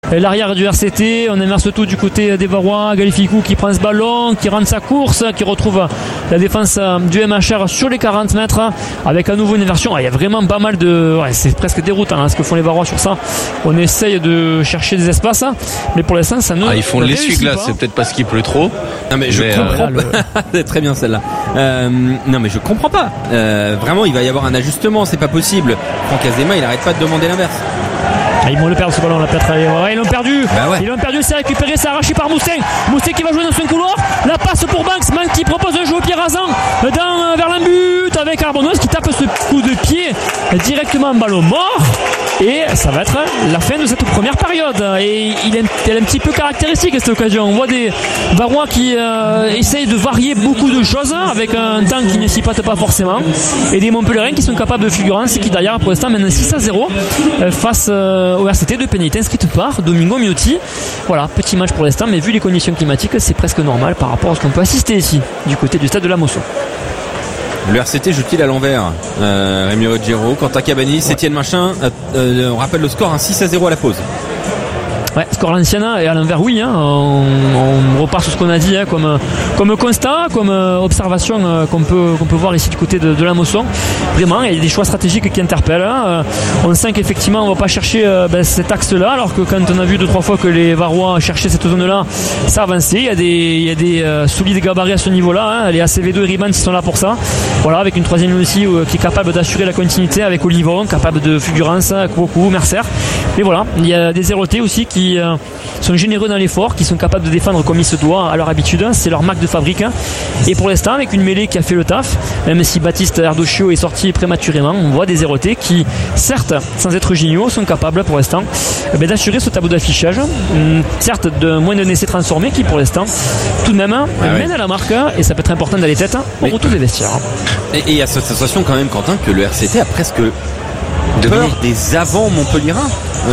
l'arrière du RCT. On inverse tout du côté des Varois. Galificou qui prend ce ballon, qui rentre sa course, qui retrouve la défense du MHR sur les 40 mètres avec à nouveau une inversion. Il y a vraiment pas mal de... c'est presque déroutant ce que font les Varois sur ça. On essaye de chercher des espaces, mais pour l'instant ça ne ils font l'essuie-glace, c'est peut-être parce qu'il pleut trop. Non mais je comprends pas. C'est très bien celle-là. Non mais je comprends pas. Vraiment il va y avoir un ajustement, c'est pas possible. Franck Azema il arrête pas de demander l'inverse. Ils vont le perdre ce ballon là peut-être. Ils l'ont perdu. Ils l'ont perdu, c'est récupéré, c'est arraché par Moussin. Moussin qui va jouer dans son couloir. La passe pour Banks. Banks qui propose un jeu au pied rasant vers l'embut avec Arbonos qui tape ce coup de pied directement en ballon mort. Et ça va être la fin de cette première période. Et elle est un petit peu caractéristique cette occasion. On voit des Varois qui essayent de varier beaucoup de choses avec un temps qui ne s'y pâte pas forcément. Et des Montpellierins qui sont capables de fulgurance et qui derrière pour l'instant mènent 6-0 face au RCT de pénalité inscrite par Domingo Miotti. Voilà, petit match pour l'instant, mais vu les conditions climatiques, c'est presque normal par rapport à ce qu'on peut assister ici, du côté du stade de la Mosson. Le RCT joue-t-il à l'envers? Rémi Ruggiero, Quentin Cabanis, Étienne Machin. On rappelle le score, 6-0 à la pause. Ouais, score l'ancienne et à l'envers oui on repart sur ce qu'on a dit comme constat, comme observation qu'on peut voir ici du côté de la Mosson. Vraiment il y a des choix stratégiques qui interpellent. On sent qu'effectivement on va pas chercher cet axe là, alors que quand on a vu 2-3 fois que les Varois cherchaient cette zone là, ça avançait. Il y a des solides gabarits à ce niveau là, les ACV2 et Riband qui sont là pour ça. Voilà, avec une troisième ligne aussi qui est capable d'assurer la continuité avec Olivon, capable de fulgurance, Koukou, Mercer. Et voilà, il y a des zérotés aussi qui sont généreux dans l'effort, qui sont capables de défendre comme il se doit à leur habitude, c'est leur marque de fabrique. Et pour l'instant, avec une mêlée qui a fait le taf, même si Baptiste Erdocchio est sorti prématurément, on voit des zérotés qui, certes, sans être géniaux, sont capables pour l'instant d'assurer ce tableau d'affichage, certes de moins d'un essai transformé qui pour l'instant tout de même mène à la marque, et ça peut être important d'aller tête au retour des vestiaires. Et il y a cette sensation quand même, Quentin, que le RCT a presque peur des avant Montpellierins.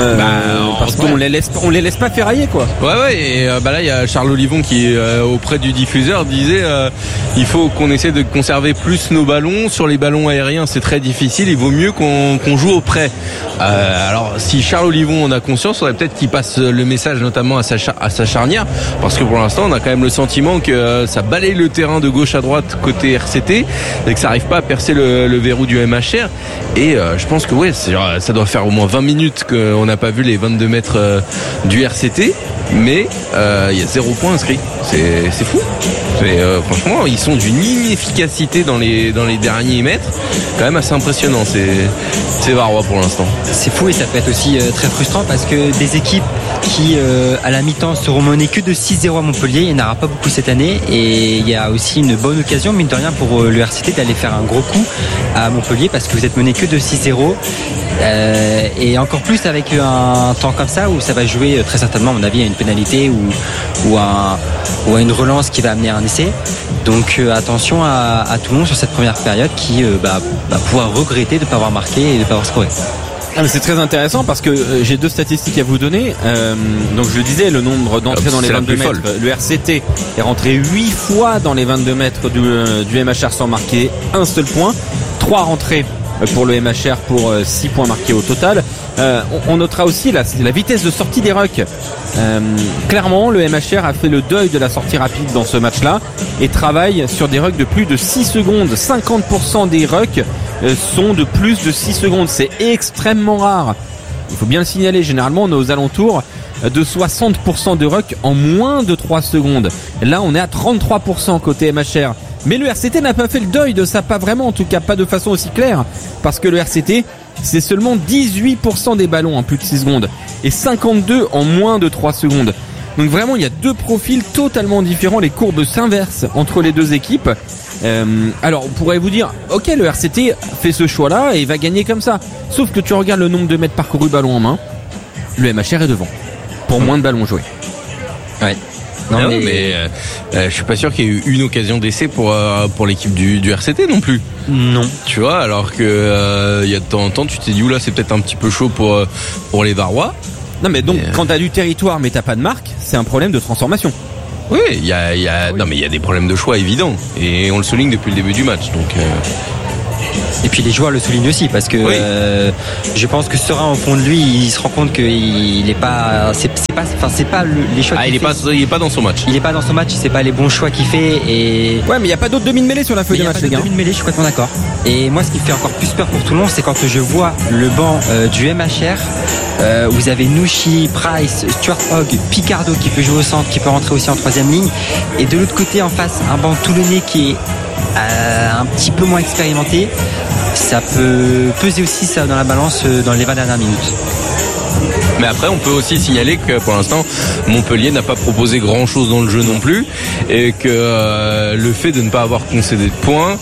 Parce qu'on les laisse pas ferrailler quoi. Et là il y a Charles Olivon qui auprès du diffuseur disait il faut qu'on essaie de conserver plus nos ballons. Sur les ballons aériens c'est très difficile, il vaut mieux qu'on joue au près. Alors si Charles Olivon en a conscience, il faudrait peut-être qu'il passe le message notamment à sa charnière, parce que pour l'instant on a quand même le sentiment que ça balaye le terrain de gauche à droite côté RCT et que ça arrive pas à percer le verrou du MHR. Et je pense que ça doit faire au moins 20 minutes qu'on n'a pas vu les 22 mètres du RCT, mais il y a 0 point inscrit. C'est fou. Franchement, ils sont d'une inefficacité dans les derniers mètres, quand même assez impressionnant. C'est Varois pour l'instant. C'est fou, et ça peut être aussi très frustrant parce que des équipes qui à la mi-temps seront menées que de 6-0 à Montpellier, il n'y en aura pas beaucoup cette année, et il y a aussi une bonne occasion mine de rien pour le RCT d'aller faire un gros coup à Montpellier, parce que vous êtes mené que de 6-0, et encore plus avec un temps comme ça où ça va jouer très certainement à mon avis à une pénalité ou à une relance qui va amener un essai. Donc attention à Toulon sur cette première période qui va pouvoir regretter de ne pas avoir marqué et de ne pas avoir scoré. C'est très intéressant parce que j'ai 2 statistiques à vous donner. Donc je le disais, le nombre d'entrées dans les 22 mètres, le RCT est rentré 8 fois dans les 22 mètres du MHR sans marquer un seul point. 3 rentrées pour le MHR pour 6 points marqués au total. On notera aussi la vitesse de sortie des rucks. Clairement, le MHR a fait le deuil de la sortie rapide dans ce match-là et travaille sur des rucks de plus de 6 secondes. 50% des rucks sont de plus de 6 secondes. C'est extrêmement rare. Il faut bien le signaler. Généralement, on est aux alentours de 60% de rucks en moins de 3 secondes. Là, on est à 33% côté MHR. Mais le RCT n'a pas fait le deuil de ça, pas vraiment, en tout cas pas de façon aussi claire, parce que le RCT, c'est seulement 18% des ballons en plus de 6 secondes et 52 en moins de 3 secondes. Donc vraiment, il y a 2 profils totalement différents, les courbes s'inversent entre les 2 équipes. Alors, on pourrait vous dire, ok, le RCT fait ce choix-là et va gagner comme ça. Sauf que tu regardes le nombre de mètres parcourus ballon en main, le MHR est devant, pour moins de ballons joués. Ouais. Non, mais je suis pas sûr qu'il y ait eu une occasion d'essai pour l'équipe du RCT non plus. Non. Tu vois, alors que il y a de temps en temps, tu t'es dit oula, c'est peut-être un petit peu chaud pour les Varois. Non, mais donc quand t'as du territoire mais t'as pas de marque, c'est un problème de transformation. Oui, il y a des problèmes de choix évidents et on le souligne depuis le début du match. Donc Et puis les joueurs le soulignent aussi parce que je pense que Serein au fond de lui, il se rend compte qu'il est pas, c'est pas les choix. Il est pas dans son match. Il est pas dans son match, c'est pas les bons choix qu'il fait et. Ouais, mais il y a pas d'autres demi-mêlée sur la feuille de match, les gars. Demi-mêlée, je suis complètement d'accord. Et moi, ce qui me fait encore plus peur pour Toulon, c'est quand je vois le banc du MHR. Vous avez Nouchi, Price, Stuart Hogg, Picardo qui peut jouer au centre, qui peut rentrer aussi en troisième ligne. Et de l'autre côté, en face, un banc toulonnais qui est un petit peu moins expérimenté. Ça peut peser aussi ça dans la balance dans les 20 dernières minutes. Mais après, on peut aussi signaler que pour l'instant, Montpellier n'a pas proposé grand-chose dans le jeu non plus, et que le fait de ne pas avoir concédé de points,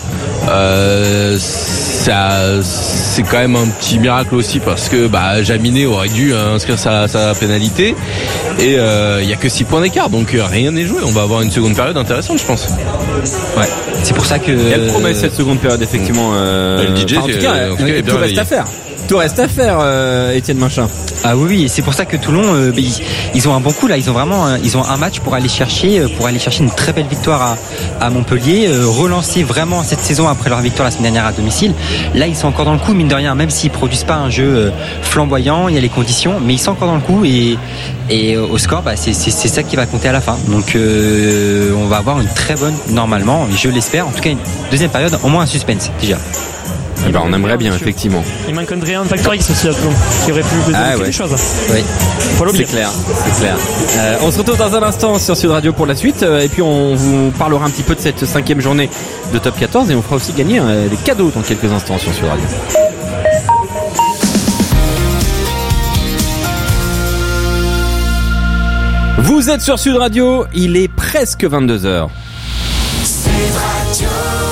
c'est quand même un petit miracle aussi, parce que Jaminet aurait dû inscrire sa pénalité, et il y a que 6 points d'écart, donc rien n'est joué. On va avoir une seconde période intéressante, je pense. Ouais, c'est pour ça que. Elle promet cette seconde période, effectivement. Le DJ, en tout cas, tout reste à faire. Tout reste à faire, Étienne Machin. Ah oui, c'est pour ça que Toulon, ils ont un bon coup là. Ils ont un match pour aller chercher une très belle victoire à Montpellier, relancer vraiment cette saison après leur victoire la semaine dernière à domicile. Là, ils sont encore dans le coup, mine de rien, même s'ils produisent pas un jeu flamboyant, il y a les conditions, mais ils sont encore dans le coup et au score, c'est ça qui va compter à la fin. Donc, on va avoir une très bonne, normalement, je l'espère, en tout cas une deuxième période, au moins un suspense déjà. On aimerait bien, effectivement. Il manque un facteur X aussi à Toulon, qui aurait pu débloquer les choses. Oui. C'est clair. On se retrouve dans un instant sur Sud Radio pour la suite, et puis on vous parlera un petit peu de cette 5e journée de Top 14, et on fera aussi gagner des cadeaux dans quelques instants sur Sud Radio. Vous êtes sur Sud Radio, il est presque 22h. Sud Radio.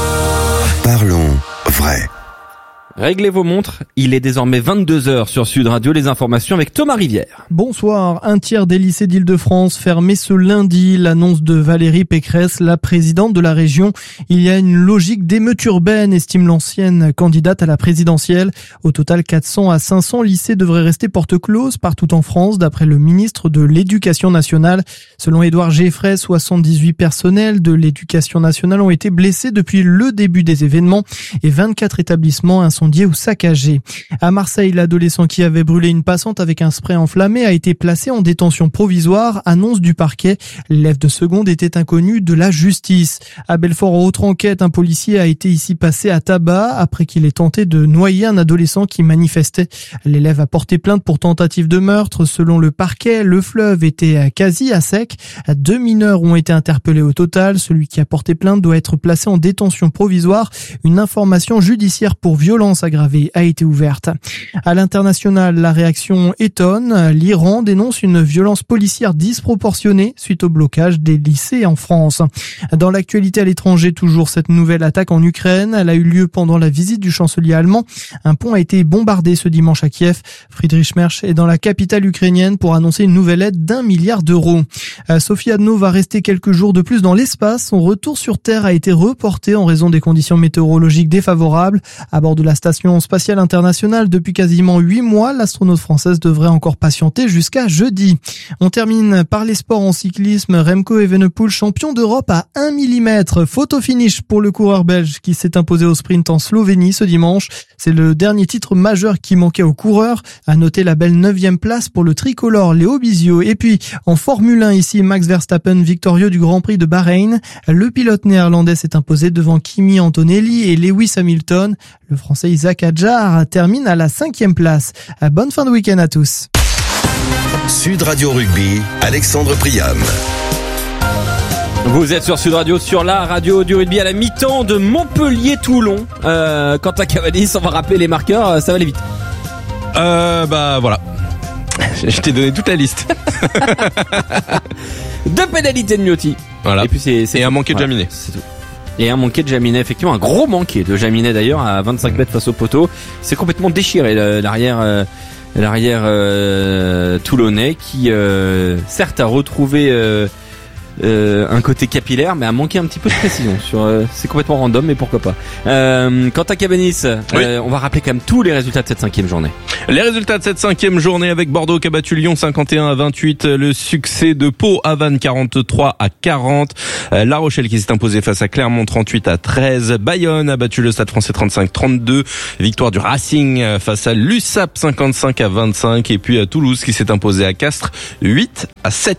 Parlons vrai. Réglez vos montres, il est désormais 22h sur Sud Radio, les informations avec Thomas Rivière. Bonsoir, un tiers des lycées d'Île-de-France fermés ce lundi, l'annonce de Valérie Pécresse, la présidente de la région. Il y a une logique d'émeute urbaine, estime l'ancienne candidate à la présidentielle. Au total, 400 à 500 lycées devraient rester porte close partout en France, d'après le ministre de l'Éducation nationale. Selon Édouard Geffray, 78 personnels de l'Éducation nationale ont été blessés depuis le début des événements et 24 établissements incendiés ou saccagés. À Marseille, l'adolescent qui avait brûlé une passante avec un spray enflammé a été placé en détention provisoire, annonce du parquet. L'élève de seconde était inconnu de la justice. À Belfort, autre enquête, un policier a été ici passé à tabac après qu'il ait tenté de noyer un adolescent qui manifestait. L'élève a porté plainte pour tentative de meurtre. Selon le parquet, le fleuve était quasi à sec. 2 mineurs ont été interpellés au total. Celui qui a porté plainte doit être placé en détention provisoire. Une information judiciaire pour violence aggravée a été ouverte. À l'international, la réaction étonne. L'Iran dénonce une violence policière disproportionnée suite au blocage des lycées en France. Dans l'actualité à l'étranger, toujours cette nouvelle attaque en Ukraine. Elle a eu lieu pendant la visite du chancelier allemand. Un pont a été bombardé ce dimanche à Kiev. Friedrich Merz est dans la capitale ukrainienne pour annoncer une nouvelle aide d'1 milliard d'euros. Sophie Adno va rester quelques jours de plus dans l'espace. Son retour sur Terre a été reporté en raison des conditions météorologiques défavorables. À bord de la Station spatiale internationale depuis quasiment 8 mois, l'astronaute française devrait encore patienter jusqu'à jeudi. On termine par les sports en cyclisme. Remco Evenepoel, champion d'Europe à 1 mm. Photo finish pour le coureur belge qui s'est imposé au sprint en Slovénie ce dimanche. C'est le dernier titre majeur qui manquait aux coureurs. À noter la belle 9e place pour le tricolore Léo Bizio. Et puis, en Formule 1 ici, Max Verstappen victorieux du Grand Prix de Bahreïn. Le pilote néerlandais s'est imposé devant Kimi Antonelli et Lewis Hamilton. Le Français Isaac Hadjar termine à la 5e place. Bonne fin de week-end à tous. Sud Radio Rugby, Alexandre Priam. Vous êtes sur Sud Radio, sur la radio du rugby à la mi-temps de Montpellier-Toulon. Quentin Cavalis, on va rappeler les marqueurs, ça va aller vite. Voilà. Je t'ai donné toute la liste. 2 pénalités de Miotti. Voilà. Et puis c'est un manqué de Jaminet. C'est tout. Et un manqué de Jaminet, effectivement, un gros manqué de Jaminet d'ailleurs, à 25 mètres face au poteau. C'est complètement déchiré l'arrière toulonnais qui certes a retrouvé un côté capillaire, mais a manqué un petit peu de précision sur. C'est complètement random, mais pourquoi pas. Quant à Cabanis, on va rappeler quand même tous les résultats de cette 5e journée. Les résultats de cette 5e journée avec Bordeaux qui a battu Lyon 51-28, le succès de Pau à Vannes 43-40, La Rochelle qui s'est imposée face à Clermont 38-13, Bayonne a battu le Stade Français 35-32, victoire du Racing face à l'USAP 55-25 et puis à Toulouse qui s'est imposé à Castres 8-7.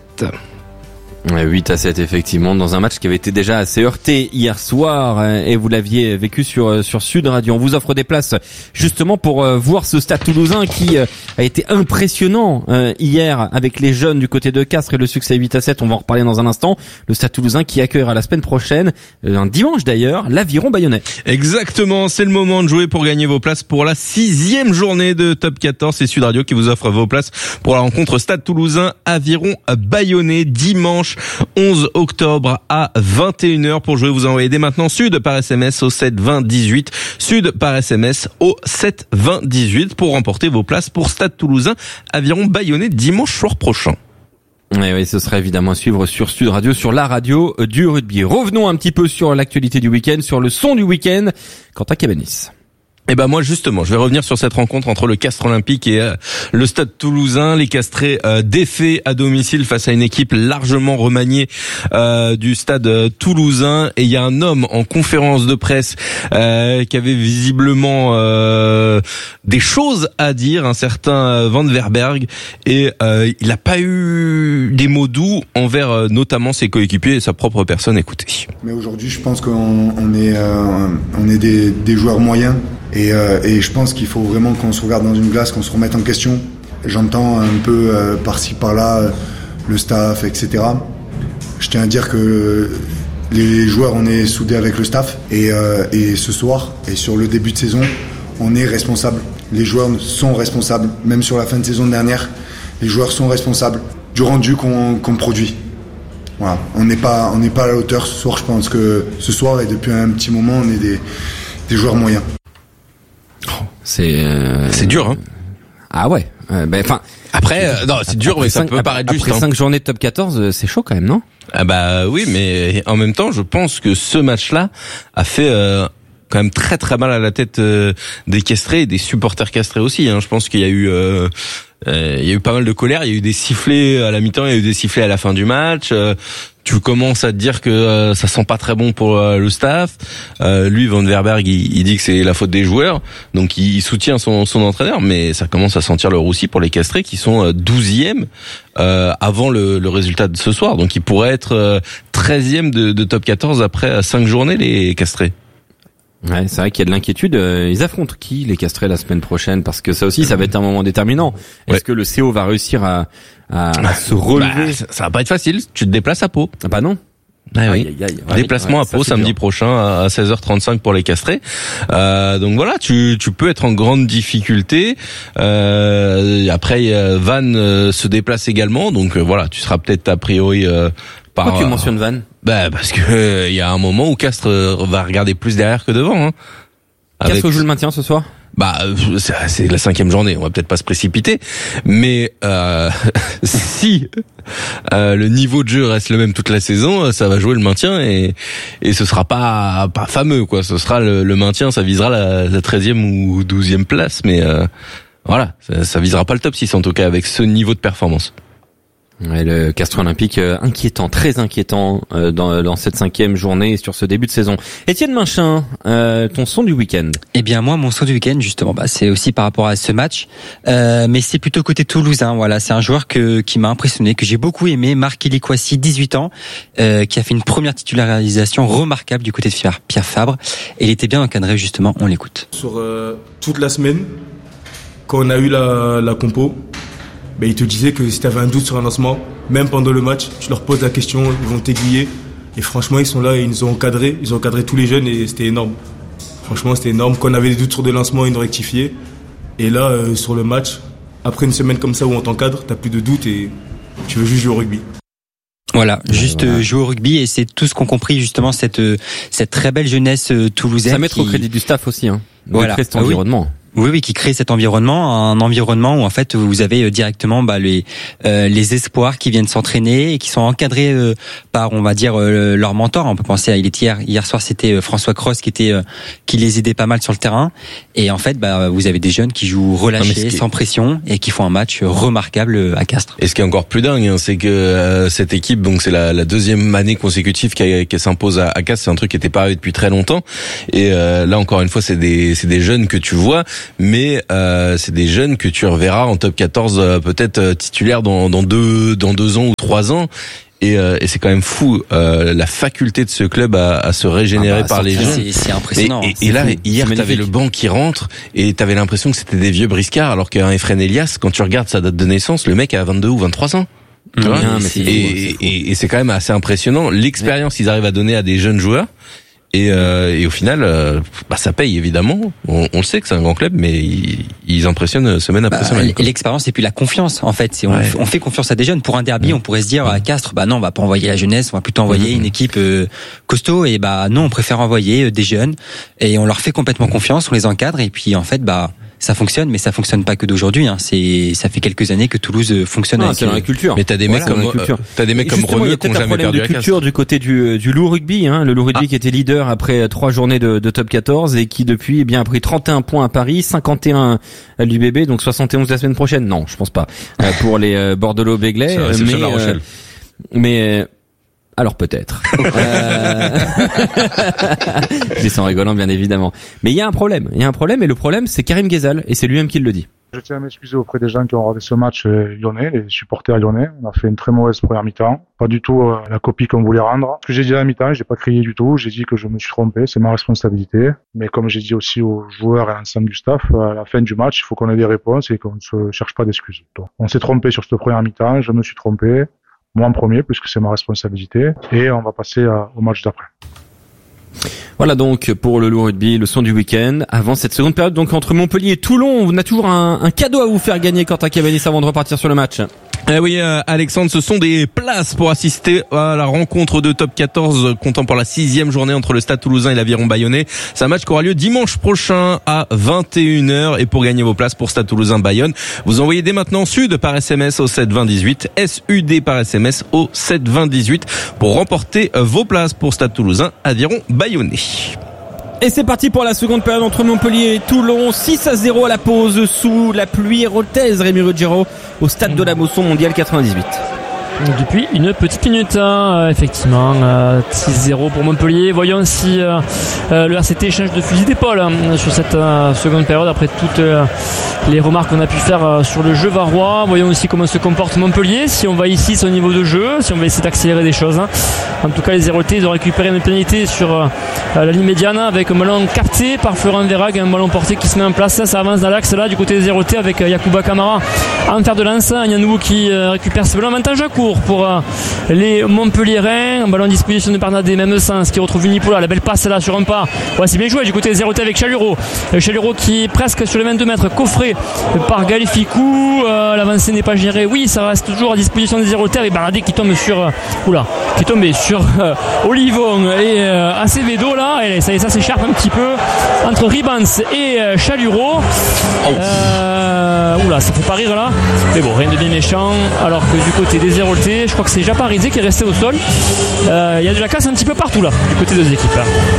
8-7 effectivement, dans un match qui avait été déjà assez heurté hier soir, et vous l'aviez vécu sur Sud Radio. On vous offre des places justement pour voir ce Stade Toulousain qui a été impressionnant hier avec les jeunes du côté de Castres et le succès 8-7. On va en reparler dans un instant. Le Stade Toulousain qui accueillera la semaine prochaine, un dimanche d'ailleurs, l'Aviron Bayonnais. Exactement, c'est le moment de jouer pour gagner vos places pour la 6e journée de Top 14. C'est Sud Radio qui vous offre vos places pour la rencontre Stade Toulousain Aviron Bayonnais dimanche 11 octobre à 21h. Pour jouer, vous envoyez dès maintenant Sud par SMS au 7 20 18, Sud par SMS au 7 20 18 pour remporter vos places pour Stade Toulousain Aviron Bayonnais dimanche soir prochain. Oui, ce sera évidemment à suivre sur Sud Radio, sur la radio du rugby. Revenons un petit peu sur l'actualité du week-end, sur le son du week-end, quant à Cabanis. Et ben moi justement, je vais revenir sur cette rencontre entre le Castres Olympique et le Stade Toulousain. Les Castrés défaits à domicile face à une équipe largement remaniée du Stade Toulousain. Et il y a un homme en conférence de presse qui avait visiblement des choses à dire, un certain Van Verberg, et il n'a pas eu des mots doux envers notamment ses coéquipiers et sa propre personne. Écoutez. Mais aujourd'hui, je pense qu'on est des joueurs moyens. Et je pense qu'il faut vraiment qu'on se regarde dans une glace, qu'on se remette en question. J'entends un peu par-ci par-là le staff, etc. Je tiens à dire que les joueurs, on est soudés avec le staff. Et ce soir, et sur le début de saison, on est responsables. Les joueurs sont responsables. Même sur la fin de saison dernière, les joueurs sont responsables du rendu qu'on produit. Voilà. On n'est pas à la hauteur ce soir. Je pense que ce soir, et depuis un petit moment, on est des joueurs moyens. C'est dur, hein. Ah ouais. Après, non, c'est dur, mais ça peut paraître juste. Après 5 journées de Top 14, c'est chaud quand même, non? Ah bah oui, mais en même temps, je pense que ce match-là a fait quand même très très mal à la tête des Castrés et des supporters castrés aussi. Hein. Je pense qu'il y a eu pas mal de colère. Il y a eu des sifflets à la mi-temps, il y a eu des sifflets à la fin du match. Tu commences à te dire que ça sent pas très bon pour le staff. Lui, Van Verberg, il dit que c'est la faute des joueurs, donc il soutient son entraîneur, mais ça commence à sentir le roussi pour les Castrés qui sont 12e avant le résultat de ce soir. Donc ils pourraient être 13e de Top 14 après 5 journées, les Castrés. Ouais, c'est vrai qu'il y a de l'inquiétude. Ils affrontent qui, les Castrés, la semaine prochaine? Parce que ça aussi, ça va être un moment déterminant. Est-ce que le CO va réussir à se relever? Ça va pas être facile. Tu te déplaces à Pau. Ah bah non. Oui. Déplacement à Pau samedi prochain à 16h35 pour les Castrés. Donc voilà, tu peux être en grande difficulté. Après, Vannes se déplace également. Donc voilà, tu seras peut-être a priori... Pourquoi tu mentionnes Vannes? Parce que il y a un moment où Castres va regarder plus derrière que devant. Hein. Castres joue le maintien ce soir? C'est la 5e journée, on va peut-être pas se précipiter, mais si le niveau de jeu reste le même toute la saison, ça va jouer le maintien et ce sera pas fameux quoi. Ce sera le maintien, ça visera la 13e ou 12e place, mais voilà, ça visera pas le top 6 en tout cas avec ce niveau de performance. Ouais, le Castres Olympique inquiétant, très inquiétant dans cette 5e journée sur ce début de saison. Étienne Minchin, ton son du week-end? Eh bien moi, mon son du week-end justement, c'est aussi par rapport à ce match, mais c'est plutôt côté toulousain. Voilà, c'est un joueur qui m'a impressionné, que j'ai beaucoup aimé, Marc Elikwasi, 18 ans, qui a fait une première titularisation remarquable du côté de Pierre Fabre, et il était bien encadré justement. On l'écoute. Sur toute la semaine, quand on a eu la compo. Il te disait que si tu avais un doute sur un lancement, même pendant le match, tu leur poses la question, ils vont t'aiguiller. Et franchement, ils sont là et ils nous ont encadrés. Ils ont encadré tous les jeunes et c'était énorme. Franchement, c'était énorme. Quand on avait des doutes sur des lancements, ils nous rectifiaient. Et là, sur le match, après une semaine comme ça où on t'encadre, t'as plus de doute et tu veux juste jouer au rugby. Voilà, jouer au rugby, et c'est tout ce qu'ont compris justement cette très belle jeunesse toulousaine. Ça mettre au crédit du staff aussi, hein. Voilà. Cet environnement. Oui, qui crée cet environnement, un environnement où en fait vous avez directement les espoirs qui viennent s'entraîner et qui sont encadrés par, on va dire, leur mentor. On peut penser à hier soir, c'était François Cross qui les aidait pas mal sur le terrain. Et en fait, vous avez des jeunes qui jouent relâchés, sans pression, et qui font un match remarquable à Castres. Et ce qui est encore plus dingue, c'est que cette équipe, donc c'est la deuxième année consécutive qui s'impose à Castres. C'est un truc qui était pas arrivé depuis très longtemps. Et là encore une fois, c'est des jeunes que tu vois. Mais c'est des jeunes que tu reverras en top 14 peut-être titulaires dans 2 ans ou 3 ans. Et c'est quand même fou la faculté de ce club à se régénérer par les jeunes. C'est impressionnant. Et là, hier, t'avais le banc qui rentre et t'avais l'impression que c'était des vieux briscards, alors qu'un Efren Elias, quand tu regardes sa date de naissance, le mec a 22 ou 23 ans. Tu vois, et c'est quand même assez impressionnant l'expérience qu'ils arrivent à donner à des jeunes joueurs. Et au final, ça paye évidemment. On le sait que c'est un grand club, mais ils impressionnent semaine après semaine. L'expérience et puis la confiance, en fait. On fait confiance à des jeunes. Pour un derby, on pourrait se dire à Castres, non, on va pas envoyer la jeunesse, on va plutôt envoyer une équipe costaud. Et non, on préfère envoyer des jeunes et on leur fait complètement confiance, on les encadre et puis en fait, ça fonctionne, mais ça fonctionne pas que d'aujourd'hui. Ça fait quelques années que Toulouse fonctionne. C'est dans la culture. Mais t'as des mecs comme Romeu qui ont jamais perdu la culture du côté du Loup Rugby, le Loup Rugby qui était leader après 3 journées de top 14 et qui depuis a pris 31 points à Paris, 51 à l'UBB, donc 71 la semaine prochaine. Non, je pense pas. Pour les Bordelot-Béglais, mais alors peut-être. Je dis ça en rigolant, bien évidemment. Mais il y a un problème, et le problème c'est Karim Ghezal, et c'est lui-même qui le dit. Je tiens à m'excuser auprès des gens qui ont regardé ce match lyonnais, les supporters lyonnais. On a fait une très mauvaise première mi-temps. Pas du tout la copie qu'on voulait rendre. Ce que j'ai dit à la mi-temps, j'ai pas crié du tout. J'ai dit que je me suis trompé, c'est ma responsabilité. Mais comme j'ai dit aussi aux joueurs et à l'ensemble du staff, à la fin du match, il faut qu'on ait des réponses et qu'on ne se cherche pas d'excuses. Donc, on s'est trompé sur cette première mi-temps, je me suis trompé. Moi en premier, puisque c'est ma responsabilité. Et on va passer au match d'après. Voilà donc pour le Loup Rugby, le son du week-end. Avant cette seconde période, donc entre Montpellier et Toulon, on a toujours un cadeau à vous faire gagner, Quentin Cavanis, avant de repartir sur le match. Oui, Alexandre, ce sont des places pour assister à la rencontre de Top 14 comptant pour la 6e journée entre le Stade Toulousain et l'Aviron Bayonnais. C'est un match qui aura lieu dimanche prochain à 21h. Et pour gagner vos places pour Stade Toulousain Bayonne, vous envoyez dès maintenant SUD par SMS au 7 20 18, SUD par SMS au 7 20 18 pour remporter vos places pour Stade Toulousain Aviron Bayonnais. Et c'est parti pour la seconde période entre Montpellier et Toulon. 6-0 à la pause sous la pluie héroltaise, Rémi Ruggiero, au stade de la Mosson Mondial 98. Depuis une petite minute, effectivement, 6-0 pour Montpellier. Voyons si le RCT change de fusil d'épaule sur cette seconde période après toutes les remarques qu'on a pu faire sur le jeu varois. Voyons aussi comment se comporte Montpellier, si on va ici son niveau de jeu, si on va essayer d'accélérer des choses. En tout cas, les Héroltais, ils ont récupéré une pénalité sur la ligne médiane avec un ballon capté par Florent Verhaeghe, un ballon porté qui se met en place. Ça avance dans l'axe là du côté des Héroltais avec Yacouba Camara en fer de lance. Agnanou qui récupère ce ballon. Avantage à court pour les Montpelliérains. Un ballon à disposition de Bernadette, même sens, qui retrouve Vinipola. La belle passe là sur un pas. Ouais, c'est bien joué du côté des Héroltais avec Chaluro. Chaluro qui est presque sur les 22 mètres, coffré par Galificou. L'avancée n'est pas gérée. Oui, ça reste toujours à disposition des Héroltais et Bernadette qui tombe sur qui est tombé sur Olivon et Acevedo là, et ça s'écharpe un petit peu entre Ribans et Chaluro. Ça fait pas rire là, mais bon, rien de bien méchant. Alors que du côté des Héroltais, je crois que c'est Japarizé qui est resté au sol. Il y a de la casse un petit peu partout là, du côté des équipes.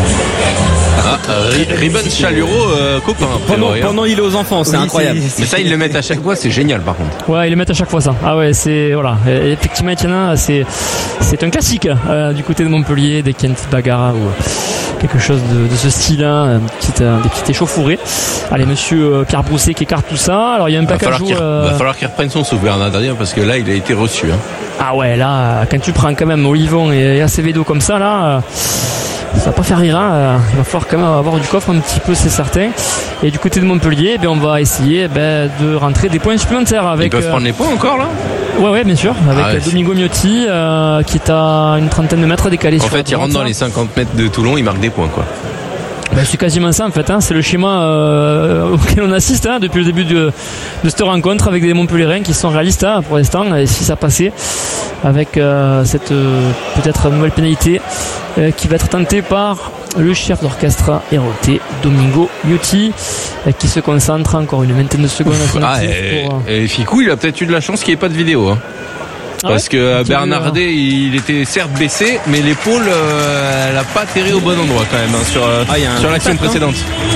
Ribans Chaluro, copain. Pendant il est aux enfants, c'est incroyable. Mais ça, ils le mettent à chaque fois, c'est génial par contre. Ouais, ils le mettent à chaque fois ça. Ah ouais, c'est voilà. Et effectivement, Etienne, c'est un classique du côté de Montpellier, dès qu'il y a une petite bagarre ou quelque chose de ce style-là, des petites échauffourées. Allez, monsieur Pierre Brousset qui écarte tout ça. Alors il y a un package. Va falloir qu'il reprenne son souffle, Bernadette, parce que là, il a été reçu. Ah ouais, là, quand tu prends quand même Olivon et Acevedo comme ça, là. Ça va pas faire rire, il va falloir quand même avoir du coffre un petit peu, c'est certain. Et du côté de Montpellier, on va essayer de rentrer des points supplémentaires avec. Ils peuvent prendre les points encore là. Ouais, bien sûr, avec Domingo Miotti qui est à une trentaine de mètres décalé. En fait, il rentre dans les 50 mètres de Toulon, il marque des points quoi. C'est quasiment ça en fait, c'est le schéma auquel on assiste depuis le début de cette rencontre, avec des Montpelliérains qui sont réalistes pour l'instant, et si ça passait avec cette peut-être nouvelle pénalité qui va être tentée par le chef d'orchestre héroltais Domingo Miotti, qui se concentre encore une vingtaine de secondes à son actif et Ficou, il a peut-être eu de la chance qu'il n'y ait pas de vidéo, hein. Parce que Bernardet, il était certes baissé, mais l'épaule, elle n'a pas atterri au bon endroit quand même, hein, sur l'action précédente.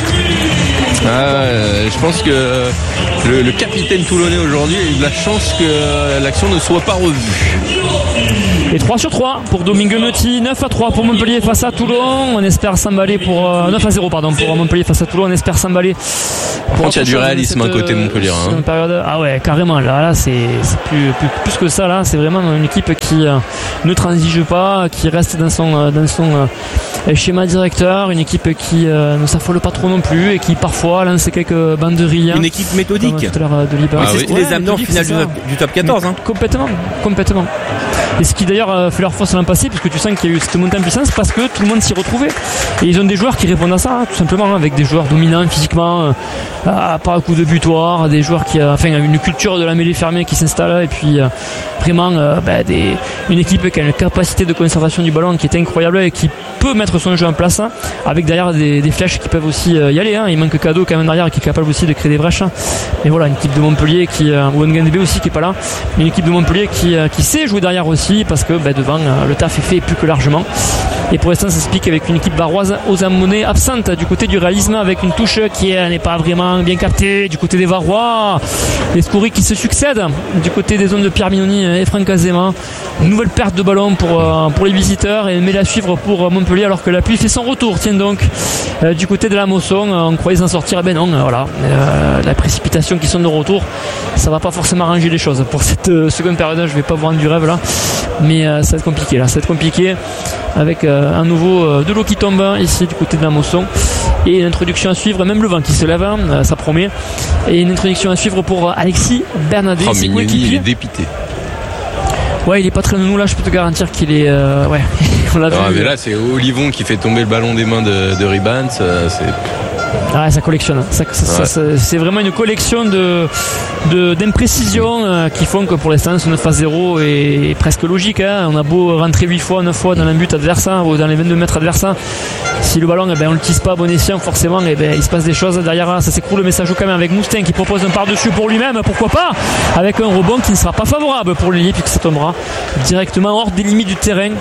Je pense que le capitaine toulonnais aujourd'hui a eu de la chance que l'action ne soit pas revue. Et 3/3 pour Domingo Miotti, 9-3 pour Montpellier face à Toulon. On espère s'emballer pour 9-0 pour Montpellier face à Toulon. On espère s'emballer. Par contre, il y a du réalisme à côté de Montpellier. Hein. Période. Ah ouais, carrément. Là, c'est plus que ça. Là, c'est vraiment une équipe qui ne transige pas, qui reste dans son schéma directeur. Une équipe qui ne s'affole pas trop non plus et qui parfois lance quelques banderilles. Une équipe méthodique. C'est ce qui les a amenés en finale du top 14. Hein. Complètement. Et ce qui d'ailleurs fait leur force l'an passé, puisque tu sens qu'il y a eu cette montée en puissance parce que tout le monde s'y retrouvait. Et ils ont des joueurs qui répondent à ça, tout simplement, avec des joueurs dominants physiquement, par un coup de butoir, des joueurs qui une culture de la mêlée fermée qui s'installe, et puis vraiment une équipe qui a une capacité de conservation du ballon qui est incroyable et qui peut mettre son jeu en place, avec derrière des flèches qui peuvent aussi y aller. Hein. Il manque Cadeau quand même derrière et qui est capable aussi de créer des brèches. Mais voilà, une équipe de Montpellier ou Ngandebe aussi qui est pas là, une équipe de Montpellier qui sait jouer derrière aussi, parce que devant le taf est fait plus que largement. Et pour l'instant, ça s'explique avec une équipe varoise aux amenés absente du côté du réalisme, avec une touche qui n'est pas vraiment bien captée du côté des Varois. Les scories qui se succèdent du côté des zones de Pierre Minoni et Franck Azema. Une nouvelle perte de ballon pour les visiteurs, et mais la suivre pour Montpellier, alors que la pluie fait son retour. Tiens donc, du côté de la Mosson, on croyait s'en sortir, non, voilà. La précipitation qui sonne de retour, ça va pas forcément arranger les choses pour cette seconde période. Je vais pas vous rendre du rêve là, mais ça va être compliqué là, ça va être compliqué avec un nouveau de l'eau qui tombe ici du côté de la Mosson, et une introduction à suivre, même le vent qui se lève, ça promet, et une introduction à suivre pour Alexis Bernardet. Mignoni, il est dépité. Ouais, il est pas très nounou là, je peux te garantir qu'il est on l'a vu. Mais là c'est Olivon qui fait tomber le ballon des mains de Ribans, ça collectionne. C'est vraiment une collection d'imprécisions qui font que pour l'instant ce 9-0 est presque logique. Hein. On a beau rentrer 8 fois, 9 fois dans le but adverse ou dans les 22 mètres adverses, si le ballon on le tisse pas à bon escient, forcément il se passe des choses derrière. Ça s'écroule, mais ça joue quand même avec Moustin qui propose un par-dessus pour lui-même, pourquoi pas, avec un rebond qui ne sera pas favorable pour l'ailier puisque ça tombera directement hors des limites du terrain.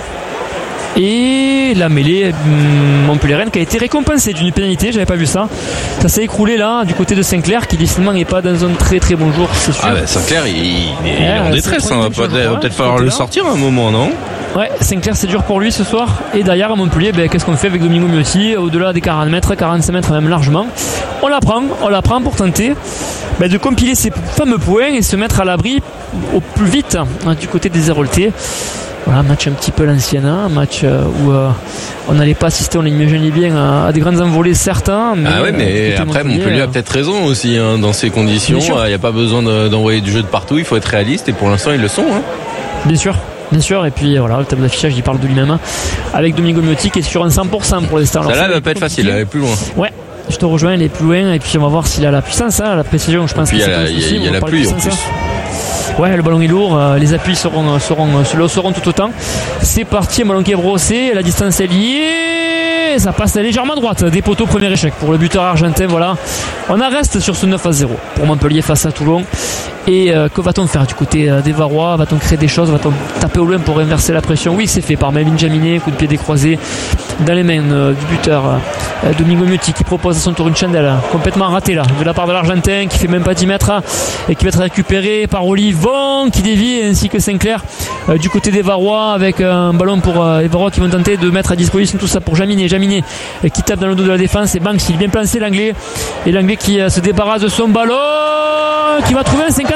Et la mêlée Montpellier-Rennes qui a été récompensée d'une pénalité, j'avais pas vu ça. Ça s'est écroulé là du côté de Saint-Clair, qui décidément n'est pas dans un très très bon jour, c'est sûr. Saint-Clair il est en détresse, va peut-être falloir le sortir à un moment, non? Ouais, Saint-Clair c'est dur pour lui ce soir. Et derrière à Montpellier, qu'est-ce qu'on fait avec Domingo Miotti? Au-delà des 40 mètres, 45 mètres même largement, on la prend pour tenter de compiler ces fameux points et se mettre à l'abri au plus vite du côté des Héroltais. Voilà, match un petit peu l'ancien, un match où on n'allait pas assister, on l'imaginait bien, à des grandes envolées certains. Mais après Montpellier a peut-être raison aussi dans ces conditions. Il n'y a pas besoin d'envoyer du jeu de partout, il faut être réaliste, et pour l'instant ils le sont. Bien sûr, et puis voilà, le tableau d'affichage il parle de lui-même, avec Domingo Miotti qui est sur un 100% pour l'instant. Ça là va pas être facile, elle est plus loin. Ouais, je te rejoins, elle est plus loin, et puis on va voir s'il a la puissance, la précision, je pense. Il y a la pluie en plus. Ouais, le ballon est lourd, les appuis seront tout autant. C'est parti, un ballon qui est brossé, la distance est liée, ça passe légèrement à droite, des poteaux, premier échec pour le buteur argentin. Voilà, on reste sur ce 9-0 pour Montpellier face à Toulon. Et que va-t-on faire du côté des Varois? Va-t-on créer des choses? Va-t-on taper au loin pour inverser la pression? Oui, c'est fait par Melvin Jaminet, coup de pied décroisé dans les mains du buteur Domingo Miotti, qui propose à son tour une chandelle complètement ratée là, de la part de l'Argentin, qui fait même pas 10 mètres et qui va être récupéré par Olivon qui dévie, ainsi que Saint-Clair du côté des Varois, avec un ballon pour les Varois qui vont tenter de mettre à disposition tout ça pour Jaminet qui tape dans le dos de la défense, et Banks il est bien placé, l'anglais, et l'anglais qui se débarrasse de son ballon, qui va trouver un 50-22.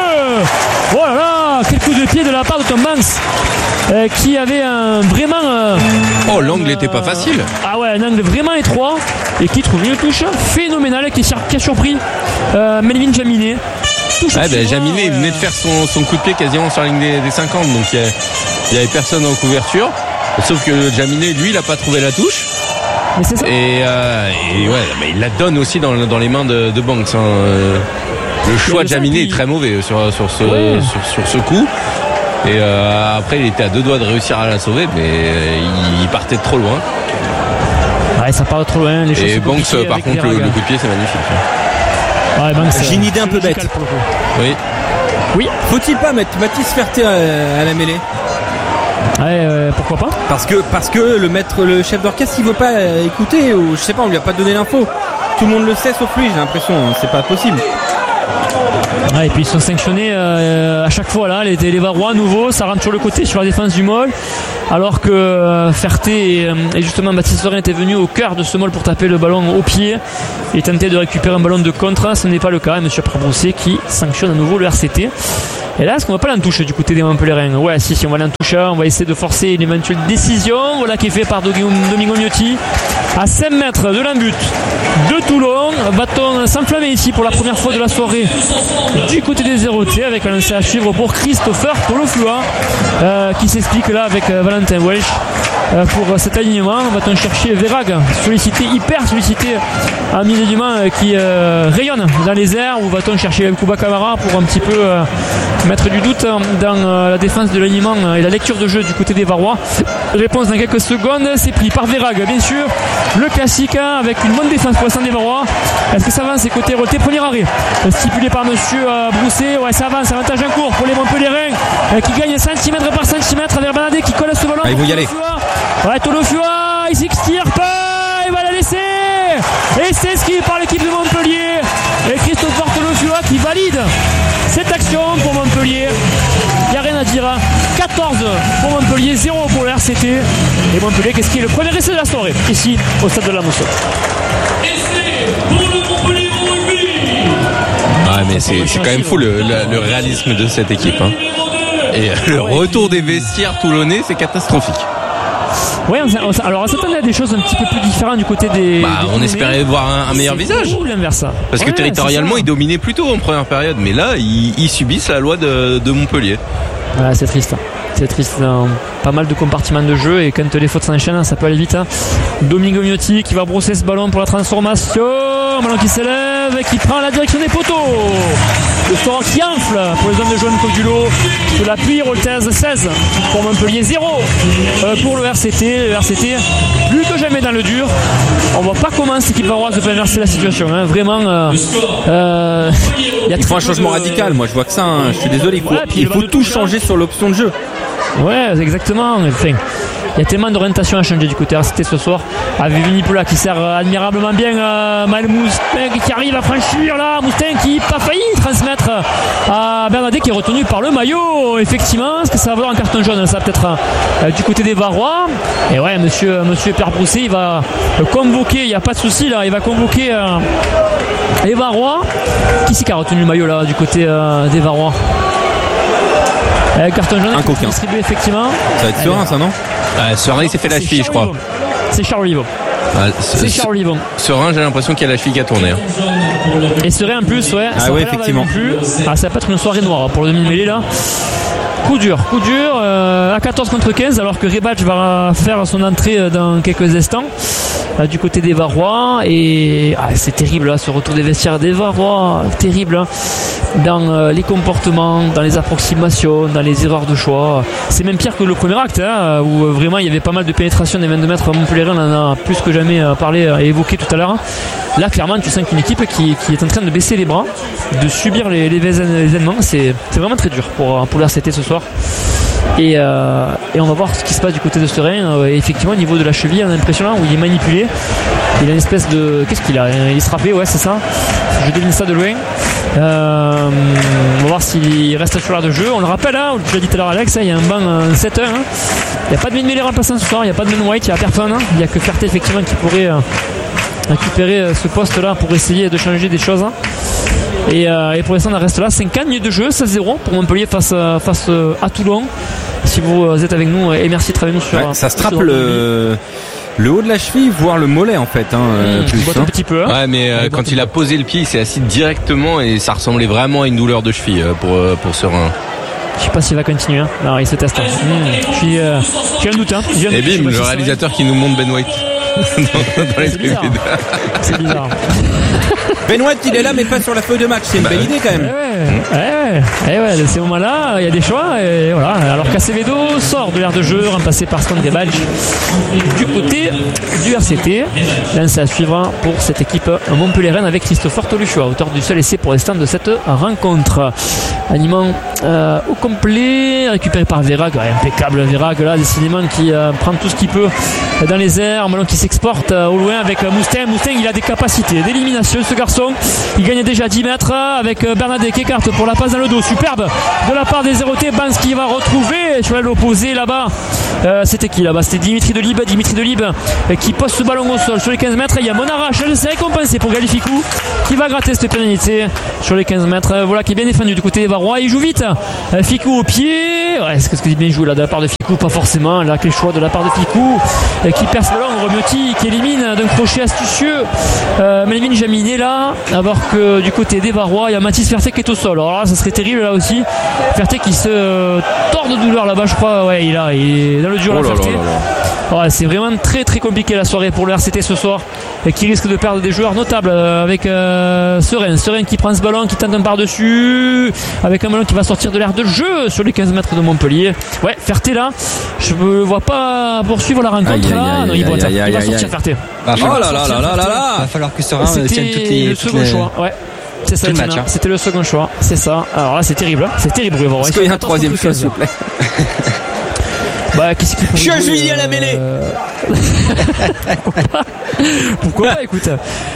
Oh là là, quel coup de pied de la part de Tom Banks, qui avait l'angle était pas facile. Ah ouais, un angle vraiment étroit, et qui trouve une touche phénoménale qui a surpris Melvin Jaminet. Jaminet il venait de faire son coup de pied quasiment sur la ligne des 50, donc il y avait personne en couverture, sauf que Jaminet lui il a pas trouvé la touche. Mais c'est ça. Mais il la donne aussi dans les mains de Banks. Le choix de Jaminet est très mauvais sur ce coup. Et après il était à 2 doigts de réussir à la sauver, mais il partait de trop loin. Ouais, ça part trop loin. Et Banks, par contre, le coup de pied, c'est magnifique. Ouais, Banks, j'ai une idée un peu bête. Oui. Faut-il pas mettre Mathis Ferté à la mêlée? Ouais, pourquoi pas? Parce que le chef d'orchestre, il veut pas écouter, ou je sais pas, on lui a pas donné l'info. Tout le monde le sait sauf lui, j'ai l'impression. C'est pas possible. Ouais, et puis ils sont sanctionnés à chaque fois là, les Varois à nouveau, ça rentre sur le côté sur la défense du Mol, alors que Ferté et justement Baptiste Serein étaient venus au cœur de ce Mol pour taper le ballon au pied et tenter de récupérer un ballon de contre. Ce n'est pas le cas, et M. Pierre-Brousset qui sanctionne à nouveau le RCT. Et là, est-ce qu'on va pas l'entoucher du côté des Montpellierins? Ouais, si, on va l'entoucher, on va essayer de forcer une éventuelle décision. Voilà qui est fait par Domingo Miotti. À 5 mètres de l'embut de Toulon. Va-t-on s'enflammer ici pour la première fois de la soirée du côté des Zérotés, avec un lancer à suivre pour Christopher Tolofua qui s'explique là avec Valentin Welch pour cet alignement. Va-t-on chercher Verag, hyper sollicité à milieu du Mans qui rayonne dans les airs, ou va-t-on chercher Kuba Kamara pour un petit peu mettre du doute dans la défense de l'alignement et la lecture de jeu du côté des Varois? Réponse dans quelques secondes, c'est pris par Verag, bien sûr, le classique avec une bonne défense pour l'instant des Varois. Est-ce que ça avance? C'est côté roté, premier arrêt stipulé par monsieur Brousset. Ouais, ça avance, avantage en cours pour les Montpellierins qui gagnent centimètre par centimètre avec Bernadette qui colle à ce ballon. Il faut y aller. Ouais, Tolofua, il s'extirpe, il va la laisser, et c'est esquivé par l'équipe de Montpellier, et Christopher Tolofua qui valide cette action pour Montpellier. Il n'y a rien à dire. 14 pour Montpellier, 0 pour le RCT, et Montpellier qu'est-ce qui est le premier essai de la soirée ici au stade de la Mosson. Essai pour le Montpellier Rugby. Ouais, mais c'est quand même fou le réalisme de cette équipe, hein. Et le retour des vestiaires toulonnais, c'est catastrophique. Ouais, alors on s'attendait à des choses un petit peu plus différentes du côté des. On espérait voir un meilleur visage. Ou l'inverse. Parce que territorialement, ils dominaient plutôt en première période, mais là, ils subissent la loi de Montpellier. Ouais, c'est triste. C'est triste. Pas mal de compartiments de jeu, et quand les fautes s'enchaînent, ça peut aller vite. Domingo Miotti qui va brosser ce ballon pour la transformation. Un ballon qui s'élève et qui prend la direction des poteaux. Le score qui enfle pour les hommes de Joan Codulo. Sous la pluie, Roltez 16 pour Montpellier, 0 pour le RCT. Le RCT plus que jamais dans le dur. On voit pas comment cette équipe varoise peut inverser la situation, hein. Vraiment il faut un changement radical. Moi je vois que ça, hein. Je suis désolé, il faut tout changer sur l'option de jeu. Ouais, exactement. Enfin, il y a tellement d'orientation à changer du côté RCT ce soir. Avec Vinipula qui sert admirablement bien Maël Moustin qui arrive à franchir là. Moustin qui pas failli transmettre à Bernadette qui est retenu par le maillot. Effectivement, est-ce que ça va valoir un carton jaune? Ça peut-être du côté des Varois. Et ouais, monsieur Pierre Brousset, il va convoquer, il n'y a pas de souci là, il va convoquer les Varois. Qui c'est qui a retenu le maillot là du côté des Varois? Carton jaune qui est distribué effectivement. Ça va être Serein, ça, non? Serein, il s'est fait la cheville, je crois. C'est Charles Livon. C'est Charles Livon. Serein, j'ai l'impression qu'il y a la cheville qui a tourné. Hein. Et Serein en plus, ouais. Ah ouais, effectivement. Ça peut être une soirée noire pour le demi-mêlée là. Coup dur à 14 contre 15, alors que Rebatch va faire son entrée dans quelques instants du côté des Varois. Et c'est terrible là, ce retour des vestiaires des Varois, terrible hein, dans les comportements, dans les approximations, dans les erreurs de choix. C'est même pire que le premier acte hein, où vraiment il y avait pas mal de pénétration des 22 mètres Montpellier. On en a plus que jamais parlé et évoqué tout à l'heure. Là clairement tu sens qu'une équipe qui est en train de baisser les bras, de subir les événements. C'est vraiment très dur pour l'RCT ce soir. Et on va voir ce qui se passe du côté de Serein. Effectivement, au niveau de la cheville, on a l'impression là où il est manipulé. Il a une espèce de. Qu'est-ce qu'il a? Il se rappelait, ouais, c'est ça. Je devine ça de loin. On va voir s'il reste sur l'air de jeu. On le rappelle, hein, tu l'as dit tout à l'heure, Alex, hein, il y a un banc 7-1. Hein. Il n'y a pas de mid-mêlée remplaçant ce soir, il n'y a pas de Ben White, il n'y a personne. Hein. Il n'y a que Ferté, effectivement, qui pourrait récupérer ce poste-là pour essayer de changer des choses. Hein. Et pour l'instant, on reste là. 50 minutes de jeu, 16-0 pour Montpellier face à Toulon. Si vous êtes avec nous, et merci de travailler nous sur. Ouais, ça se trappe le haut de la cheville, voire le mollet en fait. Un petit peu. Hein. Ouais, mais quand il a posé le pied, il s'est assis directement et ça ressemblait vraiment à une douleur de cheville pour Serein. Je sais pas s'il va continuer. Hein. Alors, il se teste. J'ai un doute. Hein. Et bim, le réalisateur qui nous montre Ben White. dans les tribunes. C'est bizarre. Benoît, il est là, mais pas sur la feuille de match. C'est une belle idée quand même. Ouais, de ces moments-là, il y a des choix. Et voilà. Alors qu'Acevedo sort de l'aire de jeu, remplacé par Sandre Balj du côté du RCT. Lance à suivre pour cette équipe montpelliéraine avec Christopher Toluchoa, auteur du seul essai pour l'instant de cette rencontre. Animant au complet, récupéré par Verag. Ouais, impeccable Verag là, décidément qui prend tout ce qu'il peut dans les airs. Un ballon qui s'exporte au loin avec Mousteng. Mousteng, il a des capacités d'élimination, ce garçon. Il gagne déjà 10 mètres avec Bernadette qui écarte pour la passe dans le dos. Superbe de la part des Zérotés. Banks qui va retrouver sur l'aile opposée là-bas. C'était qui là-bas? C'était Dimitri Delib qui pose ce ballon au sol sur les 15 mètres. Il y a Monarach, c'est récompensé pour Galificou qui va gratter cette pénalité sur les 15 mètres. Voilà, qui est bien défendu du côté des Varois. Il joue vite. Ficou au pied. Ouais, est-ce que c'est bien joué là de la part de Ficou? Pas forcément. Là, quel choix de la part de Ficou qui perce le ballon. Romiotti qui élimine d'un crochet astucieux Melvin Jaminet là. Alors que du côté des Varois, il y a Mathis Ferté qui est au sol. Alors là, ça serait terrible là aussi. Ferté qui se tord de douleur là-bas, je crois. Ouais, il est dans le dur là, Ferté. Ouais, c'est vraiment très très compliqué la soirée pour le RCT ce soir et qui risque de perdre des joueurs notables avec Serein qui prend ce ballon, qui tente un par-dessus avec un ballon qui va sortir de l'aire de jeu sur les 15 mètres de Montpellier. Ouais, Ferté là, je ne vois pas poursuivre la rencontre là. Non, il va sortir Ferté. Va falloir que Serein tienne le second choix. Ouais. C'est ça, c'était le second choix. C'est ça. Alors là, c'est terrible. C'est terrible. Est-ce qu'il y a un troisième choix, s'il vous plaît? Bah, qu'est-ce qu'il faut je lui dis à la mêlée. Pourquoi pas, écoute.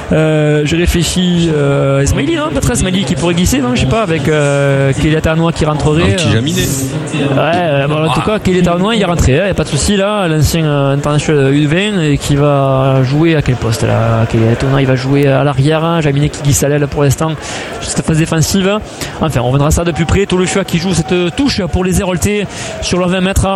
Je réfléchis. Ismaili, non? Peut-être Ismaili qui pourrait glisser, non? Je sais pas, avec Kéliat Arnois qui rentrerait. Un petit Jaminet. Ouais, bon, en tout cas, Kéliat Arnois, il rentrerait. Il n'y a pas de souci là. L'ancien international U20 et qui va jouer à quel poste là? Kéliat Arnois, il va jouer à l'arrière. Jaminet qui glisse à l'aile pour l'instant. Juste phase défensive. Enfin, on reviendra ça de plus près. Toluchoa qui joue cette touche pour les Héroltais sur le 20 mètres.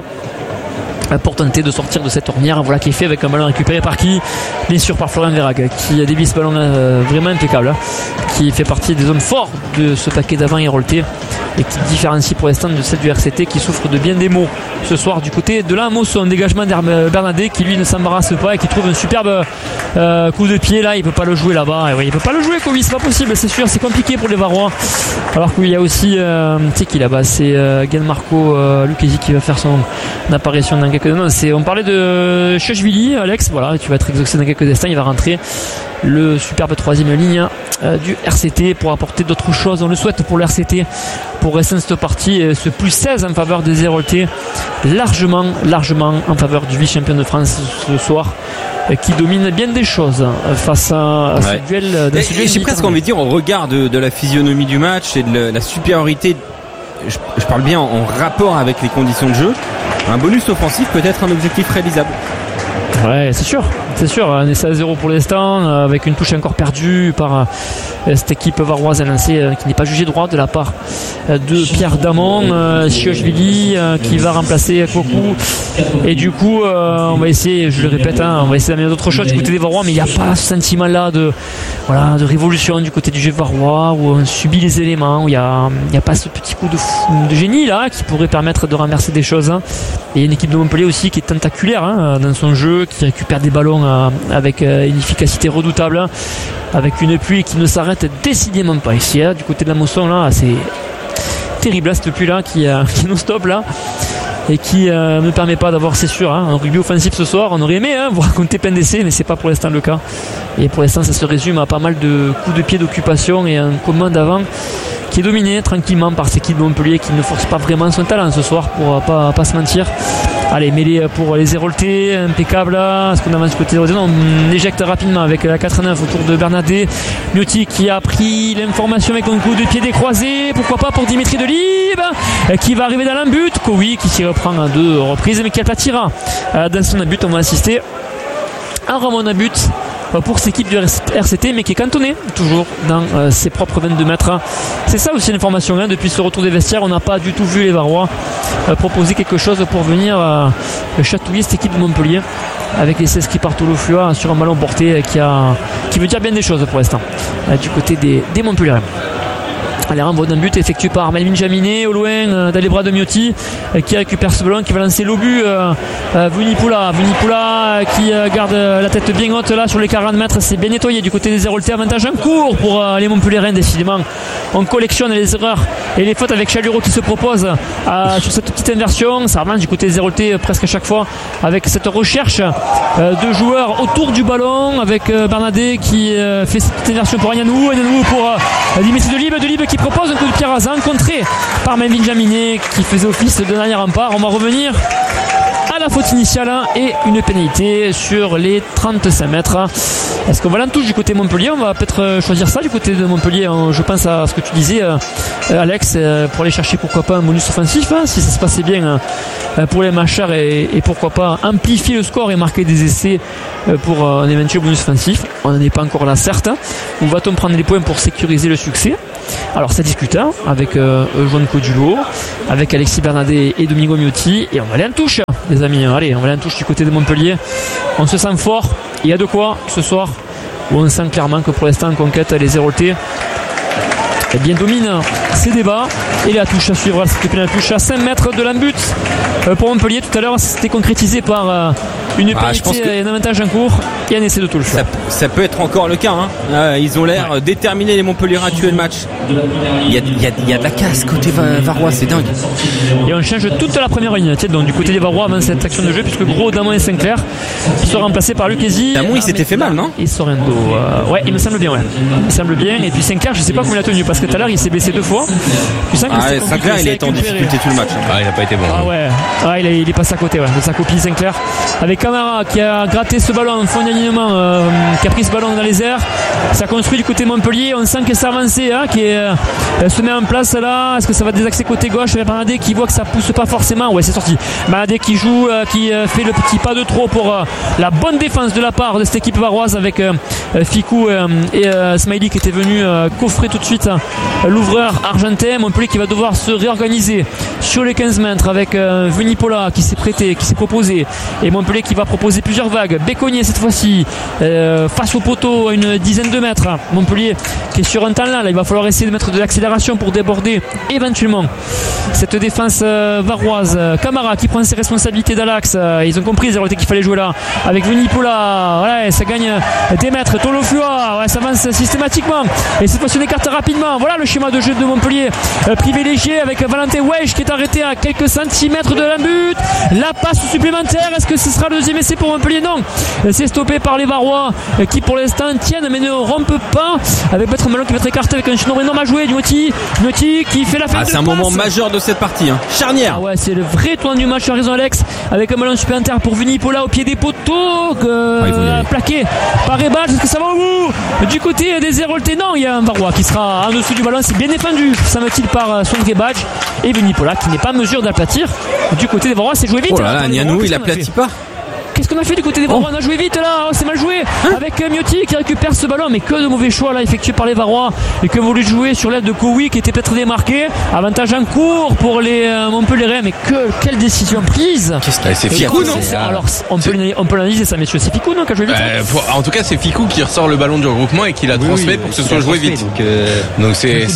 Pour tenter de sortir de cette ornière, voilà qui est fait avec un ballon récupéré par qui? Bien sûr par Florian Verag qui a dévié ce ballon vraiment impeccable, qui fait partie des hommes forts de ce paquet d'avant Héroltais et qui différencie pour l'instant de celle du RCT qui souffre de bien des maux ce soir du côté de la Mosson. Dégagement Bernadette qui lui ne s'embarrasse pas et qui trouve un superbe coup de pied là. Il peut pas le jouer là-bas. Et oui, il peut pas le jouer, Kovi, c'est pas possible, c'est sûr, c'est compliqué pour les Varois. Alors qu'il y a aussi tu sais qui là-bas, c'est Gianmarco Lucchesi qui va faire son apparition dans quelques instants. On parlait de Chechvili, Alex, voilà, tu vas être exaucé dans quelques instants, il va rentrer le superbe troisième ligne du RCT pour apporter d'autres choses. On le souhaite pour le RCT pour rester dans cette partie, ce plus 16 en faveur des Héroltais, largement en faveur du vice-champion de France ce soir, qui domine bien des choses face à ce duel. J'ai presque envie de dire, au regard de la physionomie du match et de la supériorité, je parle bien en rapport avec les conditions de jeu, un bonus offensif peut être un objectif réalisable. Ouais, c'est sûr. Un essai à 0 pour l'instant, avec une touche encore perdue par cette équipe varoise lancée qui n'est pas jugée droit de la part de Pierre Damon, Chiochvili qui va remplacer Kokou. Et du coup, on va essayer, je le répète, on va essayer d'amener d'autres choses du côté des Varois, mais il n'y a pas ce sentiment-là de révolution du côté du jeu varois où on subit les éléments, où il n'y a pas ce petit coup de génie là qui pourrait permettre de renverser des choses. Et il y a une équipe de Montpellier aussi qui est tentaculaire dans son jeu, qui récupère des ballons avec une efficacité redoutable, avec une pluie qui ne s'arrête décidément pas ici du côté de la Mosson là, c'est terrible cette pluie là qui nous stoppe là et qui ne permet pas d'avoir, c'est sûr, un rugby offensif ce soir. On aurait aimé vous raconter plein d'essais, mais c'est pas pour l'instant le cas, et pour l'instant ça se résume à pas mal de coups de pied d'occupation et un commun d'avant qui est dominé tranquillement par cette équipe de Montpellier qui ne force pas vraiment son talent ce soir, pour pas se mentir. Allez, mêlée pour les Héroltais, impeccable là. Est-ce qu'on avance du côté de on éjecte rapidement avec la 4-9 autour de Bernadette. Miotti qui a pris l'information avec un coup de pied décroisé, pourquoi pas pour Dimitri Delib qui va arriver dans l'embut. Kowi qui s'y reprend à 2 reprises, mais qui platira dans son but. On va assister à Ramon Abut pour cette équipe du RCT, mais qui est cantonné toujours dans ses propres 22 mètres. C'est ça aussi l'information, depuis ce retour des vestiaires, on n'a pas du tout vu les Varois proposer quelque chose pour venir chatouiller cette équipe de Montpellier, avec les 16 qui partent au Loflua sur un ballon porté qui veut dire bien des choses pour l'instant du côté des Montpelliérains. Les renvois d'un but effectué par Melvin Jaminet au loin dans les bras de Miotti qui récupère ce ballon, qui va lancer l'obus. Vunipola qui garde la tête bien haute là sur les 40 mètres. C'est bien nettoyé du côté des Héroltais. Avantage en cours pour les Montpellierens. Décidément, on collectionne les erreurs et les fautes avec Chalureau qui se propose sur cette petite inversion. Ça avance du côté des Héroltais presque à chaque fois avec cette recherche de joueurs autour du ballon, avec Bernadet qui fait cette petite inversion pour Agnanou pour Dimitri Delibes qui propose un coup de pied rasant contré par Melvin Jaminet qui faisait office de dernier rempart. On va revenir à la faute initiale et une pénalité sur les 35 mètres. Est-ce qu'on va l'en touche du côté Montpellier? On va peut-être choisir ça du côté de Montpellier. Je pense à ce que tu disais, Alex, pour aller chercher pourquoi pas un bonus offensif, si ça se passait bien pour les machers, et pourquoi pas amplifier le score et marquer des essais pour un éventuel bonus offensif. On n'en est pas encore là, certes. On va-t-on prendre les points pour sécuriser le succès? Alors ça discute avec Joan Codulo, avec Alexis Bernadet et Domingo Miotti, et on va aller en touche, les amis. Allez, on va aller en touche du côté de Montpellier. On se sent fort, il y a de quoi ce soir, où on sent clairement que pour l'instant en conquête les Héroltais domine ces débats. Et la touche à suivre, la touche à 5 mètres de l'embut pour Montpellier. Tout à l'heure c'était concrétisé par une pénalité et un avantage en cours et un essai de touche. Ça peut être encore le cas, ils ont l'air déterminés, les Montpelliérains, à tuer le match. Il y a de la casse côté Varois, c'est dingue. Et on change toute la première ligne. Tiens, donc du côté des Varois avant cette action de jeu, puisque Gros, Damon et Sinclair sont remplacés par Lucchesi. Damon il s'était fait mal, non? Et Sorrento. Ouais, il me semble bien, Il me semble bien. Et puis Sinclair, je sais pas comment il a tenu, parce que tout à l'heure il s'est blessé 2 fois. Sinclair il était en difficulté tout le match. Il a pas été bon. Il est passé à côté de sa copie Sinclair. Avec Camara qui a gratté ce ballon en fond d'alignement, qui a pris ce ballon dans les airs. Ça construit du côté Montpellier. On sent que ça avance, qui se met en place là. Est-ce que ça va désaxer côté gauche avec Bernadet qui voit que ça pousse pas forcément? Ouais, c'est sorti. Bernadet qui joue, qui fait le petit pas de trop pour la bonne défense de la part de cette équipe varoise, avec Ficou et Smiley qui était venu coffrer tout de suite l'ouvreur argentin. Montpellier qui va devoir se réorganiser sur les 15 mètres avec Vunipola qui s'est prêté, qui s'est proposé, et Montpellier qui va proposer plusieurs vagues. Béconnier cette fois-ci face au poteau à une dizaine de mètres. Montpellier qui est sur un temps là, il va falloir essayer de mettre de l'accélération pour déborder éventuellement cette défense varoise. Camara qui prend ses responsabilités d'Alax. Ils ont compris les qu'il fallait jouer là avec Vunipola. Voilà, ça gagne des mètres. Tolofua, ça avance systématiquement, et cette fois-ci on écarte rapidement. Voilà le schéma de jeu de Montpellier privilégié, avec Valentin Weich qui est arrêté à quelques centimètres de la but. La passe supplémentaire, est-ce que ce sera le deuxième essai pour Montpellier? Non, c'est stoppé par les Varois qui pour l'instant tiennent mais ne rompent pas, avec peut-être un ballon qui va être écarté avec un chinois énorme à jouer du Miotti qui fait la fin de c'est un moment majeur de cette partie, charnière. C'est le vrai tournant du match, à raison Alex, avec un ballon supplémentaire pour Vunipola au pied des poteaux, plaqué par Rebal. Est-ce que ça va au bout du côté des Héroltais? Non, il y a un Varois qui sera en dessous du ballon. C'est bien défendu, semble-t-il, par Sondre Badge, et Vunipola qui n'est pas en mesure d'aplatir du côté des Varois. C'est joué vite. Oh là là, Nianou il aplatit pas. Qu'est-ce qu'on a fait du côté des Varois? On a joué vite là, c'est mal joué, avec Miotti qui récupère ce ballon, mais que de mauvais choix là effectués par les Varois, et que voulu jouer sur l'aide de Kowi qui était peut-être démarqué. Avantage en cours pour les Montpellierens, mais quelle décision prise. C'est Ficou, non? Alors on peut l'analyser ça, messieurs. C'est Ficou, non, qui a joué vite? En tout cas c'est Ficou qui ressort le ballon du regroupement et qui la transmet pour que ce soit joué vite. Donc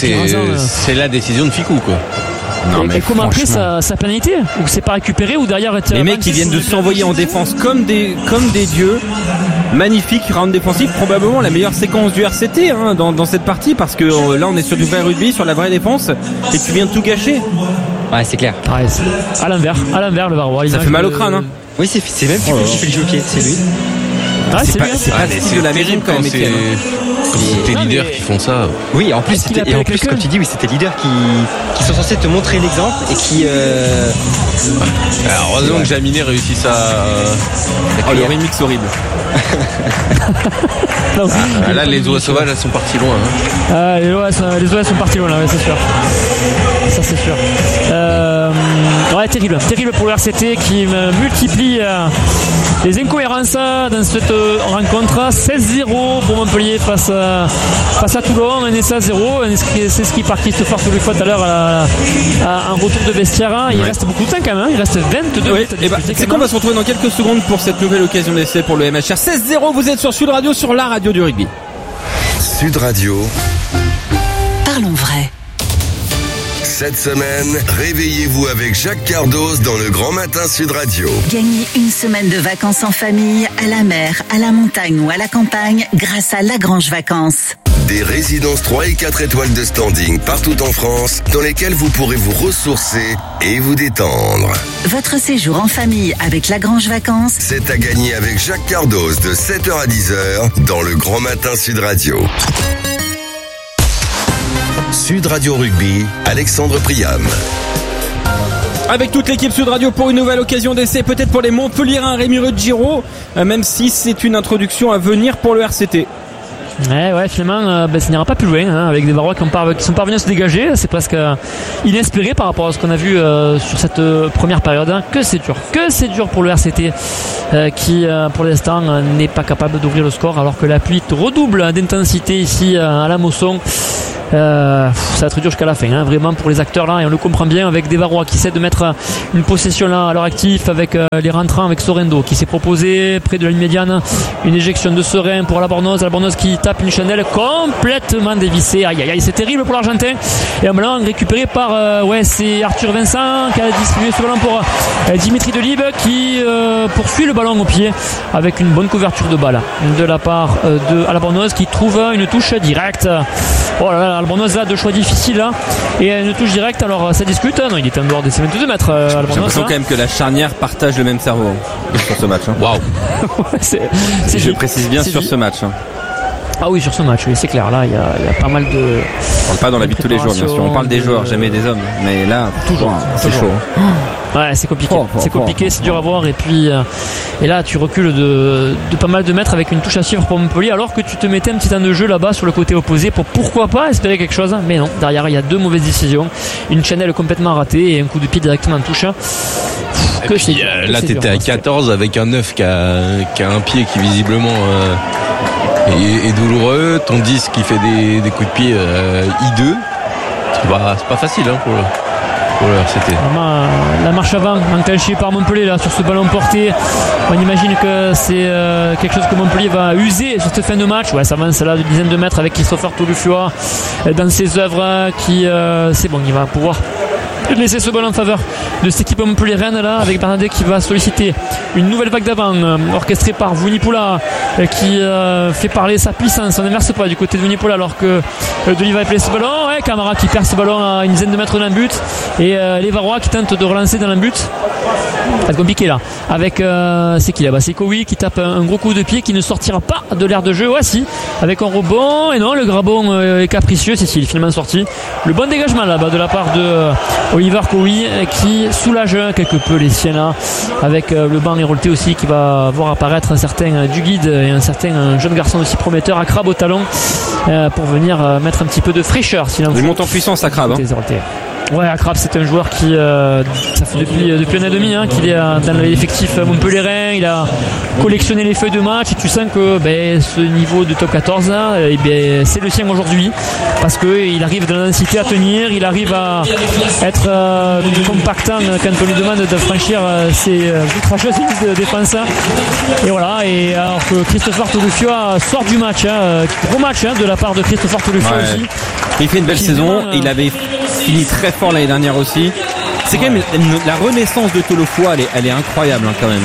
c'est la décision de Ficou, quoi. Non, mais comment après sa pénalité? Ou c'est pas récupéré, ou derrière les mecs qui viennent de s'envoyer en défense comme des dieux. Magnifique round défensif, probablement la meilleure séquence du RCT dans cette partie, parce que là on est sur du vrai rugby, sur la vraie défense, et tu viens de tout gâcher. Ouais, c'est clair. À l'envers le Varois. Ça fait mal au crâne. Oui, c'est même Ficou qui fait le jeu au pied, c'est lui. C'est pas de la maison quand même. C'est tes leaders qui font ça. Oui, en plus, comme tu dis, c'était les leaders qui sont censés te montrer l'exemple et qui. Alors, heureusement que Jaminet réussit ça. Le remix horrible. Là, les oies sauvages, elles sont parties loin. Les oies sont parties loin, là, c'est sûr. Ça, c'est sûr. Terrible pour le RCT qui multiplie les incohérences dans cette rencontre. 16-0 pour Montpellier face à Toulon, un essai à 0. C'est ce qui part Christophe tous les fois tout à l'heure en retour de vestiaire. Il reste beaucoup de temps quand même, il reste 22 minutes. C'est qu'on va se retrouver dans quelques secondes pour cette nouvelle occasion d'essai pour le MHR. 16-0, vous êtes sur Sud Radio, sur la radio du rugby. Sud Radio. Parlons vrai. Cette semaine, réveillez-vous avec Jacques Cardos dans le Grand Matin Sud Radio. Gagnez une semaine de vacances en famille, à la mer, à la montagne ou à la campagne grâce à Lagrange Vacances. Des résidences 3 et 4 étoiles de standing partout en France dans lesquelles vous pourrez vous ressourcer et vous détendre. Votre séjour en famille avec Lagrange Vacances, c'est à gagner avec Jacques Cardos de 7h à 10h dans le Grand Matin Sud Radio. Sud Radio Rugby, Alexandre Priam. Avec toute l'équipe Sud Radio pour une nouvelle occasion d'essai, peut-être pour les Montpelliérains, Rémi Ruggiero, même si c'est une introduction à venir pour le RCT. Ouais, finalement, ça n'ira pas plus loin, hein, avec des Varois qui sont parvenus à se dégager. C'est presque inespéré par rapport à ce qu'on a vu sur cette première période. Hein. Que c'est dur pour le RCT qui, pour l'instant, n'est pas capable d'ouvrir le score, alors que la pluie redouble d'intensité ici à la Mosson. Ça va être dur jusqu'à la fin, hein, vraiment pour les acteurs là, et on le comprend bien avec des Varois qui essaient de mettre une possession là à leur actif avec les rentrants, avec Sorrento qui s'est proposé près de la ligne médiane, une éjection de Serein pour Albornoz qui tape une chandelle complètement dévissée. Aïe, c'est terrible pour l'Argentin, et un ballon récupéré par c'est Arthur Vincent qui a distribué ce ballon pour Dimitri Delibes qui poursuit le ballon au pied avec une bonne couverture de balle de la part de Albornoz qui trouve une touche directe. Oh là là, Albornoz a deux choix difficiles là, et une touche directe, alors ça discute. Non, il est en dehors des 22 mètres. J'ai l'impression quand même que la charnière partage le même cerveau sur ce match. Waouh. Je précise bien sur ce match. Ah oui, sur ce match, oui, c'est clair. Là, il y a pas mal de. On parle pas dans la vie de tous les jours, bien sûr. On parle des joueurs, jamais des hommes. Mais là, toujours, c'est chaud. Ouais, c'est compliqué, c'est dur à voir. Et puis, et là, tu recules de pas mal de mètres avec une touche à suivre pour Montpellier, alors que tu te mettais un petit temps de jeu là-bas sur le côté opposé pour pourquoi pas espérer quelque chose. Mais non, derrière, il y a deux mauvaises décisions, une channel complètement ratée et un coup de pied directement en touche. Là, t'étais à 14 avec un 9 qui a un pied qui visiblement est douloureux. Ton 10 qui fait des coups de pied hideux. C'est pas facile pour le RCT. La marche avant enclenchée par Montpellier là sur ce ballon porté. On imagine que c'est quelque chose que Montpellier va user sur cette fin de match. Ouais, ça avance là de dizaines de mètres avec Christopher Touloufioa dans ses œuvres qui c'est bon, il va pouvoir laisser ce ballon en faveur de cette équipe Montpellier-Rennes là, avec Bernadette qui va solliciter une nouvelle vague d'avant orchestrée par Vunipola qui fait parler sa puissance. On n'inverse pas du côté de Vunipola alors que Delis va appeler ce ballon. Camara qui perd ce ballon à une dizaine de mètres d'un but, et les Varois qui tentent de relancer dans un but. Ça va être compliqué là avec c'est qui là-bas, c'est Kowi qui tape un gros coup de pied qui ne sortira pas de l'aire de jeu. Si, avec un rebond, et non, le grabon est capricieux. C'est il est finalement sorti. Le bon dégagement là-bas de la part de Oliver Kowi qui soulage quelque peu les siens là, avec le banc hérolté aussi qui va voir apparaître un certain Duguid et un certain jeune garçon aussi prometteur, Akrab au talon, pour venir mettre un petit peu de fraîcheur. Il monte en puissance Akrab. Ouais, Akrab, c'est un joueur qui ça fait depuis un an et demi qu'il est dans l'effectif montpelliérain. Il a collectionné les feuilles de match et tu sens que ce niveau de top 14 là, c'est le sien aujourd'hui, parce qu'il arrive de la densité à tenir, il arrive à être compactant quand on lui demande de franchir ses outrageuses lignes de défense. Et voilà, et alors que Christopher Touloufioa sort du match, gros match de la part de Christopher Touloufioa aussi. Il fait une belle saison, il avait fini très fort l'année dernière aussi. C'est quand même la renaissance de Touloufioa, elle est incroyable quand même.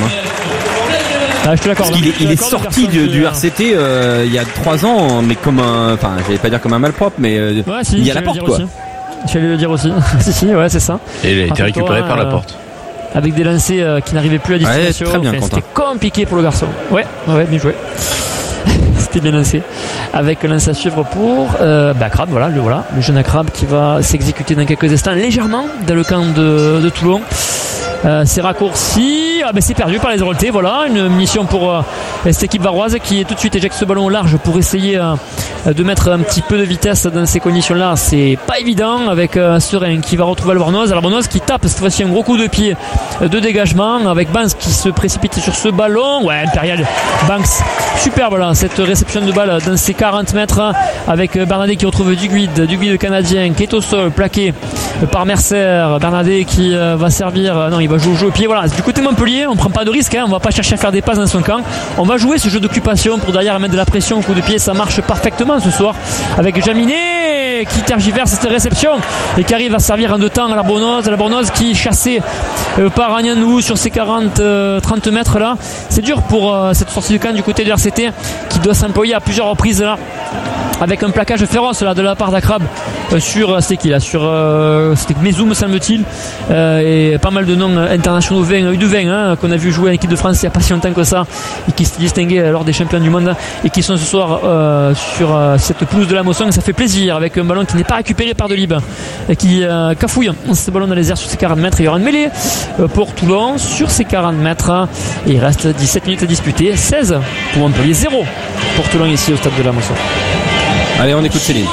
Je te l'accorde. Il est sorti du RCT il y a 3 ans, mais comme j'allais pas dire comme un malpropre, mais il y a la porte quoi. J'allais le dire aussi. si, ouais, c'est ça. Et il a été récupéré par la porte. Avec des lancers qui n'arrivaient plus à destination. Très bien, c'était compliqué pour le garçon. Ouais, bien joué. C'était bien lancé. Avec un lance à suivre pour Akrab, le jeune Akrab qui va s'exécuter dans quelques instants légèrement dans le camp de Toulon. C'est raccourci, c'est perdu par les Héroltais. Voilà, une mission pour cette équipe varoise qui tout de suite éjecte ce ballon au large pour essayer de mettre un petit peu de vitesse dans ces conditions-là. C'est pas évident avec Serein qui va retrouver Albornoz qui tape cette fois-ci un gros coup de pied de dégagement avec Banks qui se précipite sur ce ballon. Ouais, Impérial Banks, superbe là, cette réception de balle dans ces 40 mètres avec Bernadette qui retrouve Duguid canadien qui est au sol, plaqué par Mercer. Bernadette qui va servir, non, il va jouer au jeu au pied. Voilà, du côté Montpellier, on prend pas de risque, on va pas chercher à faire des passes dans son camp. On va jouer ce jeu d'occupation pour derrière mettre de la pression au coup de pied. Ça marche parfaitement ce soir avec Jaminet Montpellier qui tergiverse cette réception et qui arrive à servir en deux temps à la Bournoise qui est chassée par Agnanou sur ces 30 mètres là. C'est dur pour cette sortie de camp du côté de RCT qui doit s'employer à plusieurs reprises là avec un plaquage féroce là de la part d'Akrab sur c'était qui là c'était Mezoum semble-t-il et pas mal de noms internationaux U20 qu'on a vu jouer en équipe de France il n'y a pas si longtemps que ça et qui s'est distingué lors des champions du monde et qui sont ce soir sur cette pelouse de la Mosson. Ça fait plaisir avec un ballon qui n'est pas récupéré par Delib et qui cafouille ce ballon dans les airs sur ces 40 mètres. Il y aura une mêlée pour Toulon sur ces 40 mètres et il reste 17 minutes à disputer, 16 pour Montpellier, 0 pour Toulon ici au stade de la Mosson. Allez, on écoute Céline.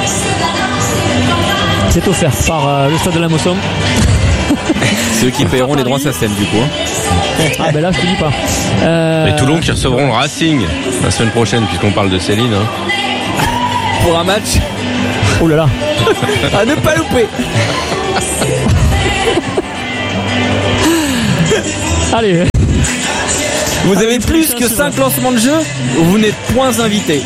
C'est offert par le stade de la Mosson. C'est eux qui paieront les droits SACEM du coup. Ah ben là je te dis pas. Et Toulon qui recevront le Racing la semaine prochaine puisqu'on parle de Céline. Pour un match. Oh là là. À ne pas louper. Allez. Vous avez plus que 5 lancements de jeu, vous n'êtes point invité.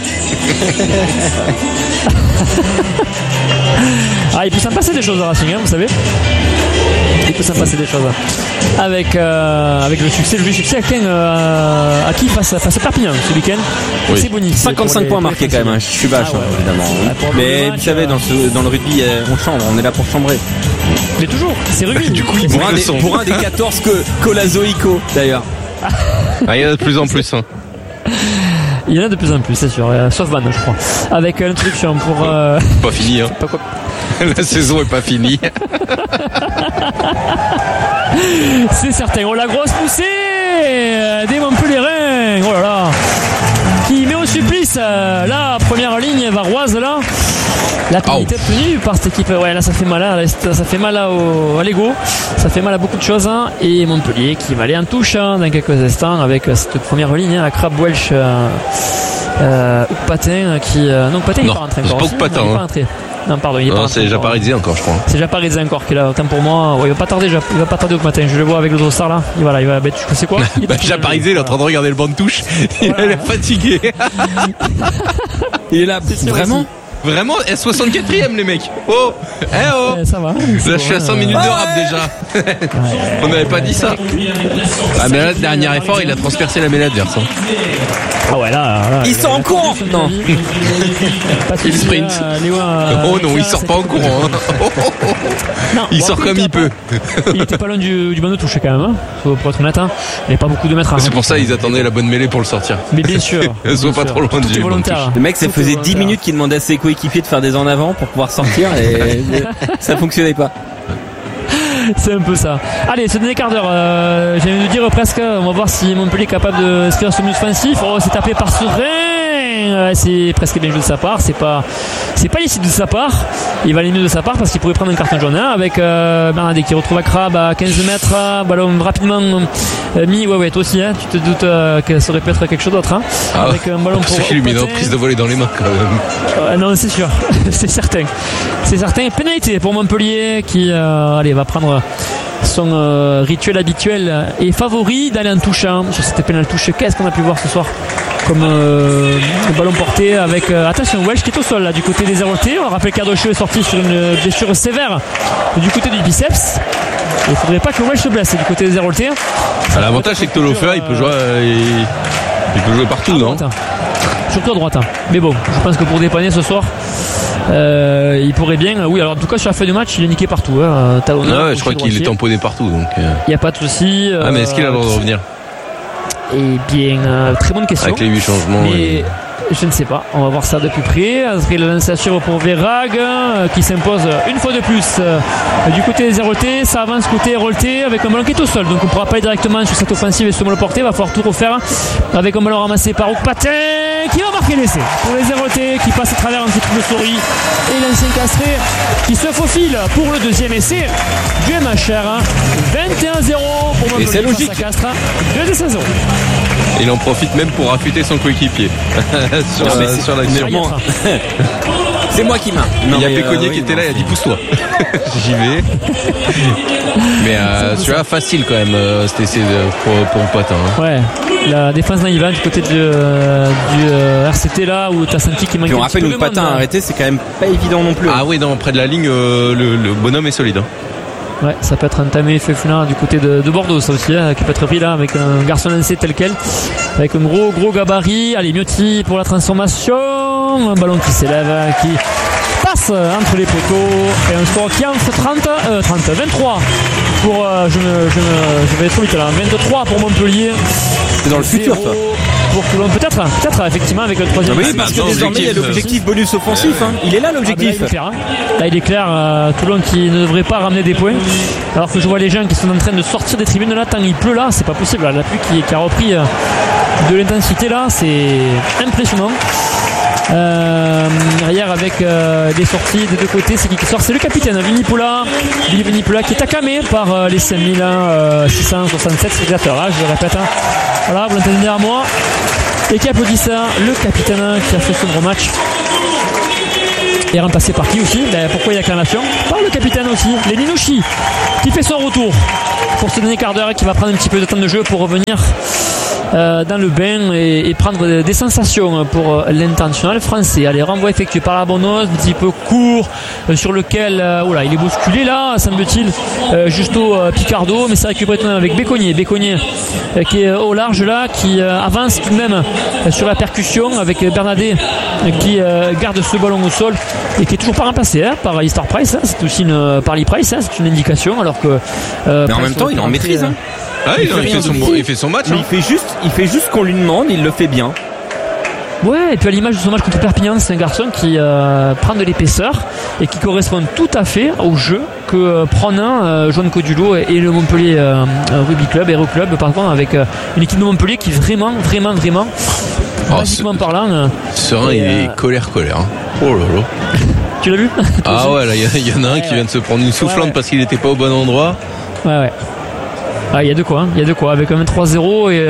Il peut s'en passer des choses à Racing, vous savez. Il peut s'en passer des choses avec le succès à qui face à Perpignan ce week-end. Oui. C'est bonif. 55 points marqués quand même, je suis vache évidemment. Mais vous savez dans le rugby on chambre, on est là pour chambrer. Mais toujours, c'est rugby. Du coup pour un des 14 que Colazoico d'ailleurs. Il y en a de plus en plus. Il y en a de plus en plus, c'est sûr. Sauf Van, je crois. Avec l'introduction pour. Pas fini, hein. Pas quoi. La saison est pas finie. C'est certain. Oh la grosse poussée des Montpellierins. Oh là là. Qui met au supplice la première ligne varoise là. La pénalité obtenue par cette équipe. Ouais, là ça fait mal ça fait mal à l'ego. Ça fait mal à beaucoup de choses. Et Montpellier qui va aller en touche dans quelques instants avec cette première ligne. La Crab Welsh Patin qui. Non, Patin il n'est pas rentré encore. C'est pas Patin. Il n'est pas rentré. Non, pardon, il est pas rentré. C'est Japaridze encore, je crois. C'est Japaridze encore qui est là. Autant pour moi. Ouais, il va pas tarder au matin. Je le vois avec le dossard là. Il va c'est quoi Japaridze, il est en train de regarder le banc de touche. Il est fatigué. Il est là. Vraiment. Vraiment, 64ème les mecs. Oh, ça va. Là, je suis à 5 minutes de rap déjà. On n'avait pas dit ça. Ah mais là, le dernier effort, il a transpercé la mêlée adverse. Ah ouais là ils sont en courant. Non. Il sprint. Oh non, il sort pas en courant. Il sort comme il peut. Il était pas loin du banc de touche quand même. Pour être honnête, il n'y a pas beaucoup de mètres. C'est pour ça ils attendaient la bonne mêlée pour le sortir. Mais bien sûr. Soit pas trop loin du banc de touche. Le mec, ça faisait 10 minutes qu'il demandait à ses coéquipiers de faire des en avant pour pouvoir sortir et ça fonctionnait pas. C'est un peu ça. Allez, ce dernier quart d'heure, j'ai envie de dire presque, on va voir si Montpellier est capable de se faire ce minute offensif. Oh, c'est tapé par Serein. C'est presque bien joué de sa part. C'est pas licite de sa part. Il va aller mieux de sa part parce qu'il pourrait prendre un carton jaune avec Bernadette qui retrouve Akrab à 15 mètres. Ballon rapidement mis. Ouais, toi aussi, tu te doutes que ça aurait pu être quelque chose d'autre. Avec un ballon pour. C'est qu'il lui met une prise de volée dans les mains quand même. Non, c'est sûr. C'est certain. Pénalité pour Montpellier qui va prendre son rituel habituel et favori d'aller en touche sur cette pénale touche. Qu'est-ce qu'on a pu voir ce soir comme ballon porté avec attention Welsh qui est au sol là du côté des Zéroté. On rappelle qu'Ardocheux est sorti sur une blessure sévère du côté du biceps. Il ne faudrait pas que Welsh se blesse du côté des Zéroté. L'avantage c'est que Tolofer il peut jouer partout, non? Surtout à droite. Mais bon, je pense que pour dépanner ce soir il pourrait bien. Oui, alors en tout cas sur la fin du match il est niqué partout. Je crois qu'il est tamponné partout. Donc il n'y a pas de souci. Mais est-ce qu'il a le droit de revenir? Eh bien, très bonne question. Avec les 8 changements. Mais je ne sais pas. On va voir ça de plus près. Après la lancement pour Verag qui s'impose une fois de plus du côté des Zéroté. Ça avance côté Rolté avec un ballon qui est au sol. Donc on ne pourra pas aller directement sur cette offensive et se le porter. Il va falloir tout refaire avec un ballon ramassé par Patin qui va marquer l'essai pour les Zéroté qui passe à travers un petit peu de souris et l'ancien Castré qui se faufile pour le deuxième essai du MHR. 21-0 pour Montpellier. Et c'est logique. Castres. 2-0. Il en profite même pour affûter son coéquipier sur l'action. C'est moi qui marque. Il y a Péconier qui était là, il a dit pousse-toi. J'y vais. Mais tu vois, facile quand même cet essai pour Patin. Ouais, la défense naïve du côté du RCT là où t'as senti qu'il manquait un petit peu de monde. On rappelle où Patin a arrêté, c'est quand même pas évident non plus. Ah oui, non, près de la ligne, le bonhomme est solide. Ouais, ça peut être entamé Fefuna du côté de Bordeaux, ça aussi, qui peut être pris là avec un garçon lancé tel quel, avec un gros gabarit. Allez, Miotti pour la transformation, un ballon qui s'élève, qui passe entre les poteaux, et un score qui entre 23 pour, je vais trop vite là, 23 pour Montpellier. C'est dans le futur, ça. Pour Toulon, peut-être effectivement avec le troisième. Oui, parce que désormais il y a l'objectif bonus offensif. Il est là l'objectif. Là il est clair, Toulon qui ne devrait pas ramener des points. Alors que je vois les gens qui sont en train de sortir des tribunes là, tant il pleut là, c'est pas possible. Là, la pluie qui a repris de l'intensité là, c'est impressionnant. Derrière avec des sorties des deux côtés, c'est qui sort, c'est le capitaine Billy Vunipola qui est acclamé par les 5667 spectateurs, je le répète, voilà, vous l'entendez derrière moi, et qui applaudit ça, le capitaine qui a fait ce gros match est remplacé par qui aussi, pourquoi il y a acclamation par le capitaine aussi, Lenny Nouchi qui fait son retour pour ce dernier quart d'heure et qui va prendre un petit peu de temps de jeu pour revenir dans le bain et prendre des sensations pour l'international français. Allez, renvoi effectué par la Bonoise, un petit peu court sur lequel il est bousculé là, semble-t-il, Justo Picardo, mais c'est récupéré tout de même avec Béconier qui est au large là, qui avance tout de même sur la percussion avec Bernadet qui garde ce ballon au sol et qui est toujours pas remplacé par Easter Price, c'est aussi par Lee Price, c'est une indication, alors que mais en même temps il est en maîtrise. Ah, il fait son match. Mais il fait juste ce qu'on lui demande, il le fait bien. Ouais, et puis à l'image de son match contre Perpignan, c'est un garçon qui prend de l'épaisseur et qui correspond tout à fait au jeu que prône Joan Codulo et le Montpellier Rugby Club, Hero Club, par contre, avec une équipe de Montpellier qui vraiment basiquement parlant. Serein, il est colère. Hein. Oh là là. Tu l'as vu? Ah ouais, là, il y en a un qui vient de se prendre une soufflante parce qu'il n'était pas au bon endroit. Ouais. Ah, il y a de quoi, avec un 3-0 et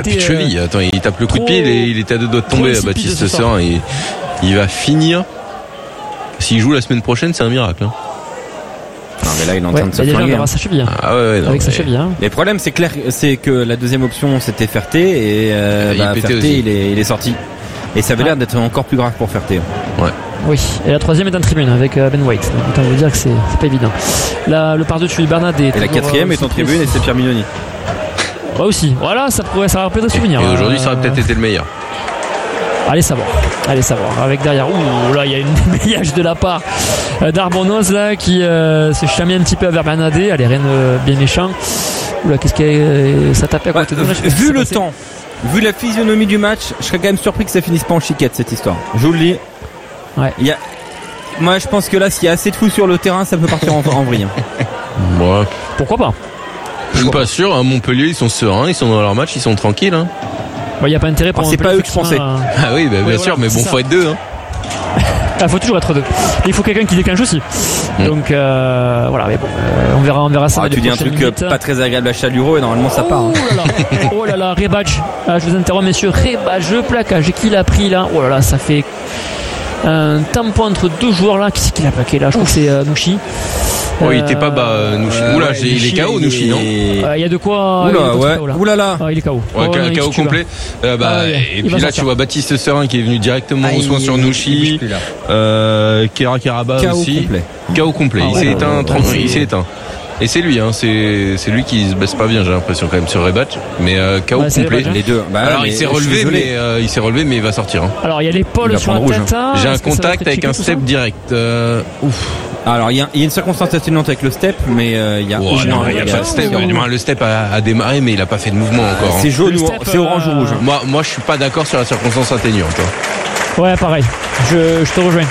Non, mais là, il est en train de se flinguer. Sa cheville. Ah ouais, non, avec sa cheville. Mais le problème, c'est clair, c'est que la deuxième option, c'était Ferté, et Ferté, il est sorti. Et ça avait l'air d'être encore plus grave pour Ferté. Ouais. Oui, et la troisième est en tribune avec Ben White. Donc autant vous dire que c'est pas évident. Là, le par-dessus de Bernadet. Et la quatrième est en tribune et c'est Pierre Mignoni. Ouais aussi. Voilà, ça va rappeler des souvenirs. Et aujourd'hui, ça aurait peut-être été le meilleur. Allez savoir. Avec derrière, là il y a une balayage de la part d'Arbonoz là qui se chamie un petit peu vers Bernadet. Allez, rien de bien méchant. Oula, qu'est-ce que ça tapait à côté de nous. Vu le temps, vu la physionomie du match, je serais quand même surpris que ça finisse pas en chiquette cette histoire. Je vous le dis. Ouais. Moi je pense que là s'il y a assez de fous sur le terrain, ça peut partir en vrille. Ouais. Pourquoi pas? Je suis pas sûr, à Montpellier ils sont sereins, ils sont dans leur match, ils sont tranquilles. Il n'y a pas intérêt pour c'est pas eux que je pensais. Ah oui, bien sûr, mais bon, faut être deux. Faut toujours être deux. Et il faut quelqu'un qui déclenche aussi. Donc voilà, mais bon, on verra ça. Tu dis un truc pas très agréable à Chaluro et normalement ça part. Oh là là, rebadge. Je vous interromps messieurs, rebadge, le plaquage. Qui l'a pris là? Oh là là, ça fait un tampon entre deux joueurs là. Qui c'est qui l'a plaqué là? Je crois que c'est Nouchi. Il était pas bas, Nouchi. Oula, il est KO, Nouchi, non? Il y a de quoi. Oula là. Il est KO. KO complet. Et puis là, tu vois Baptiste Serin qui est venu directement au soin sur Nouchi. Kera Karaba aussi. KO complet. Il s'est éteint. Et c'est lui, c'est lui qui se baisse pas bien, j'ai l'impression quand même sur Rebatch, mais KO complet. Les deux. Alors il s'est relevé, mais il va sortir. Alors il y a l'épaule sur la tête. J'ai un contact avec un step direct. Alors il y a une circonstance atténuante avec le step, mais il y a pas de step. Le step a démarré, mais il a pas fait de mouvement encore. C'est jaune, c'est orange ou rouge. Moi, je suis pas d'accord sur la circonstance atténuante. Ouais, pareil. Je te rejoins.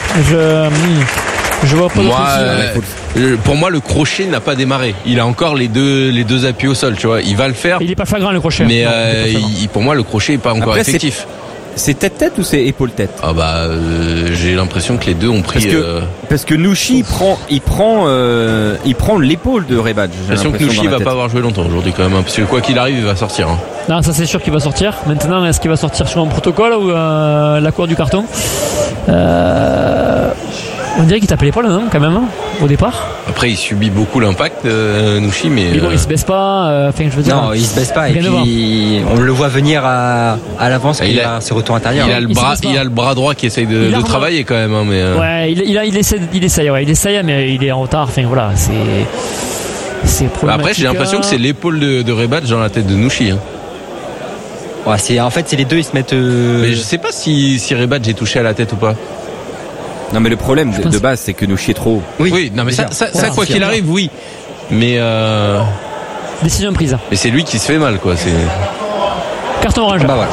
Je vois pas pour moi, le crochet n'a pas démarré. Il a encore les deux appuis au sol, tu vois. Il va le faire. Il est pas flagrant le crochet. Mais pour moi, le crochet est pas encore effectif. C'est tête-tête ou c'est épaule-tête? Ah bah j'ai l'impression que les deux ont pris. Parce que Nouchi il prend l'épaule de Rebadge. J'ai l'impression que Nouchi va pas avoir joué longtemps aujourd'hui quand même, parce que quoi qu'il arrive, il va sortir. Non, ça c'est sûr qu'il va sortir. Maintenant, est-ce qu'il va sortir sur un protocole ou la cour du carton? On dirait qu'il tape l'épaule, non, quand même, hein, au départ. Après, il subit beaucoup l'impact, Nouchi, mais bon, il se baisse pas. Enfin, je veux dire. Non, il se baisse pas. Et puis, on le voit venir à l'avance qu'il a ses retours intérieurs. Il a le bras droit qui essaye de travailler quand même, hein, mais. Ouais, il essaye, mais il est en retard. Enfin, voilà, c'est problématique. Après, j'ai l'impression que c'est l'épaule de Rebatch dans la tête de Nouchi. Hein. Ouais, en fait, c'est les deux, ils se mettent. Mais je sais pas si Rebatch est touché à la tête ou pas. Non, mais le problème de base, c'est que Nouchi est trop haut. Oui, non, mais ça quoi qu'il arrive, oui. Mais décision prise. Mais c'est lui qui se fait mal, quoi. C'est carton orange. Bah voilà.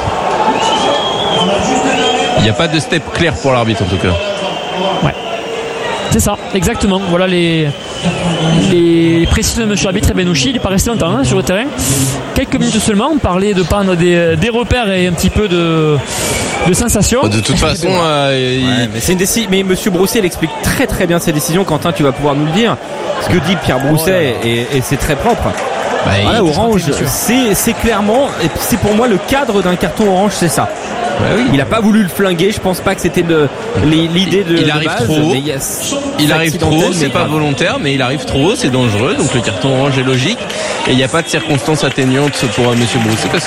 Il n'y a pas de step clair pour l'arbitre en tout cas. Ouais. C'est ça, exactement. Voilà les précisions de monsieur l'arbitre Benouchi. Il n'est pas resté longtemps sur le terrain. Quelques minutes seulement. On parlait de prendre des repères et un petit peu de sensations. De toute façon, mais c'est une décision. Mais monsieur Brousset, il explique très très bien ses décisions. Quentin, tu vas pouvoir nous le dire. Ce que dit Pierre Brousset et c'est très propre. Voilà, orange, c'est clairement, et c'est pour moi le cadre d'un carton orange, c'est ça. Oui. Il a pas voulu le flinguer, je pense pas que c'était l'idée de. Il arrive base, trop haut. Il arrive trop haut, c'est pas volontaire, mais il arrive trop haut, c'est dangereux, donc le carton orange est logique. Et il n'y a pas de circonstances atténuantes pour monsieur Brousset parce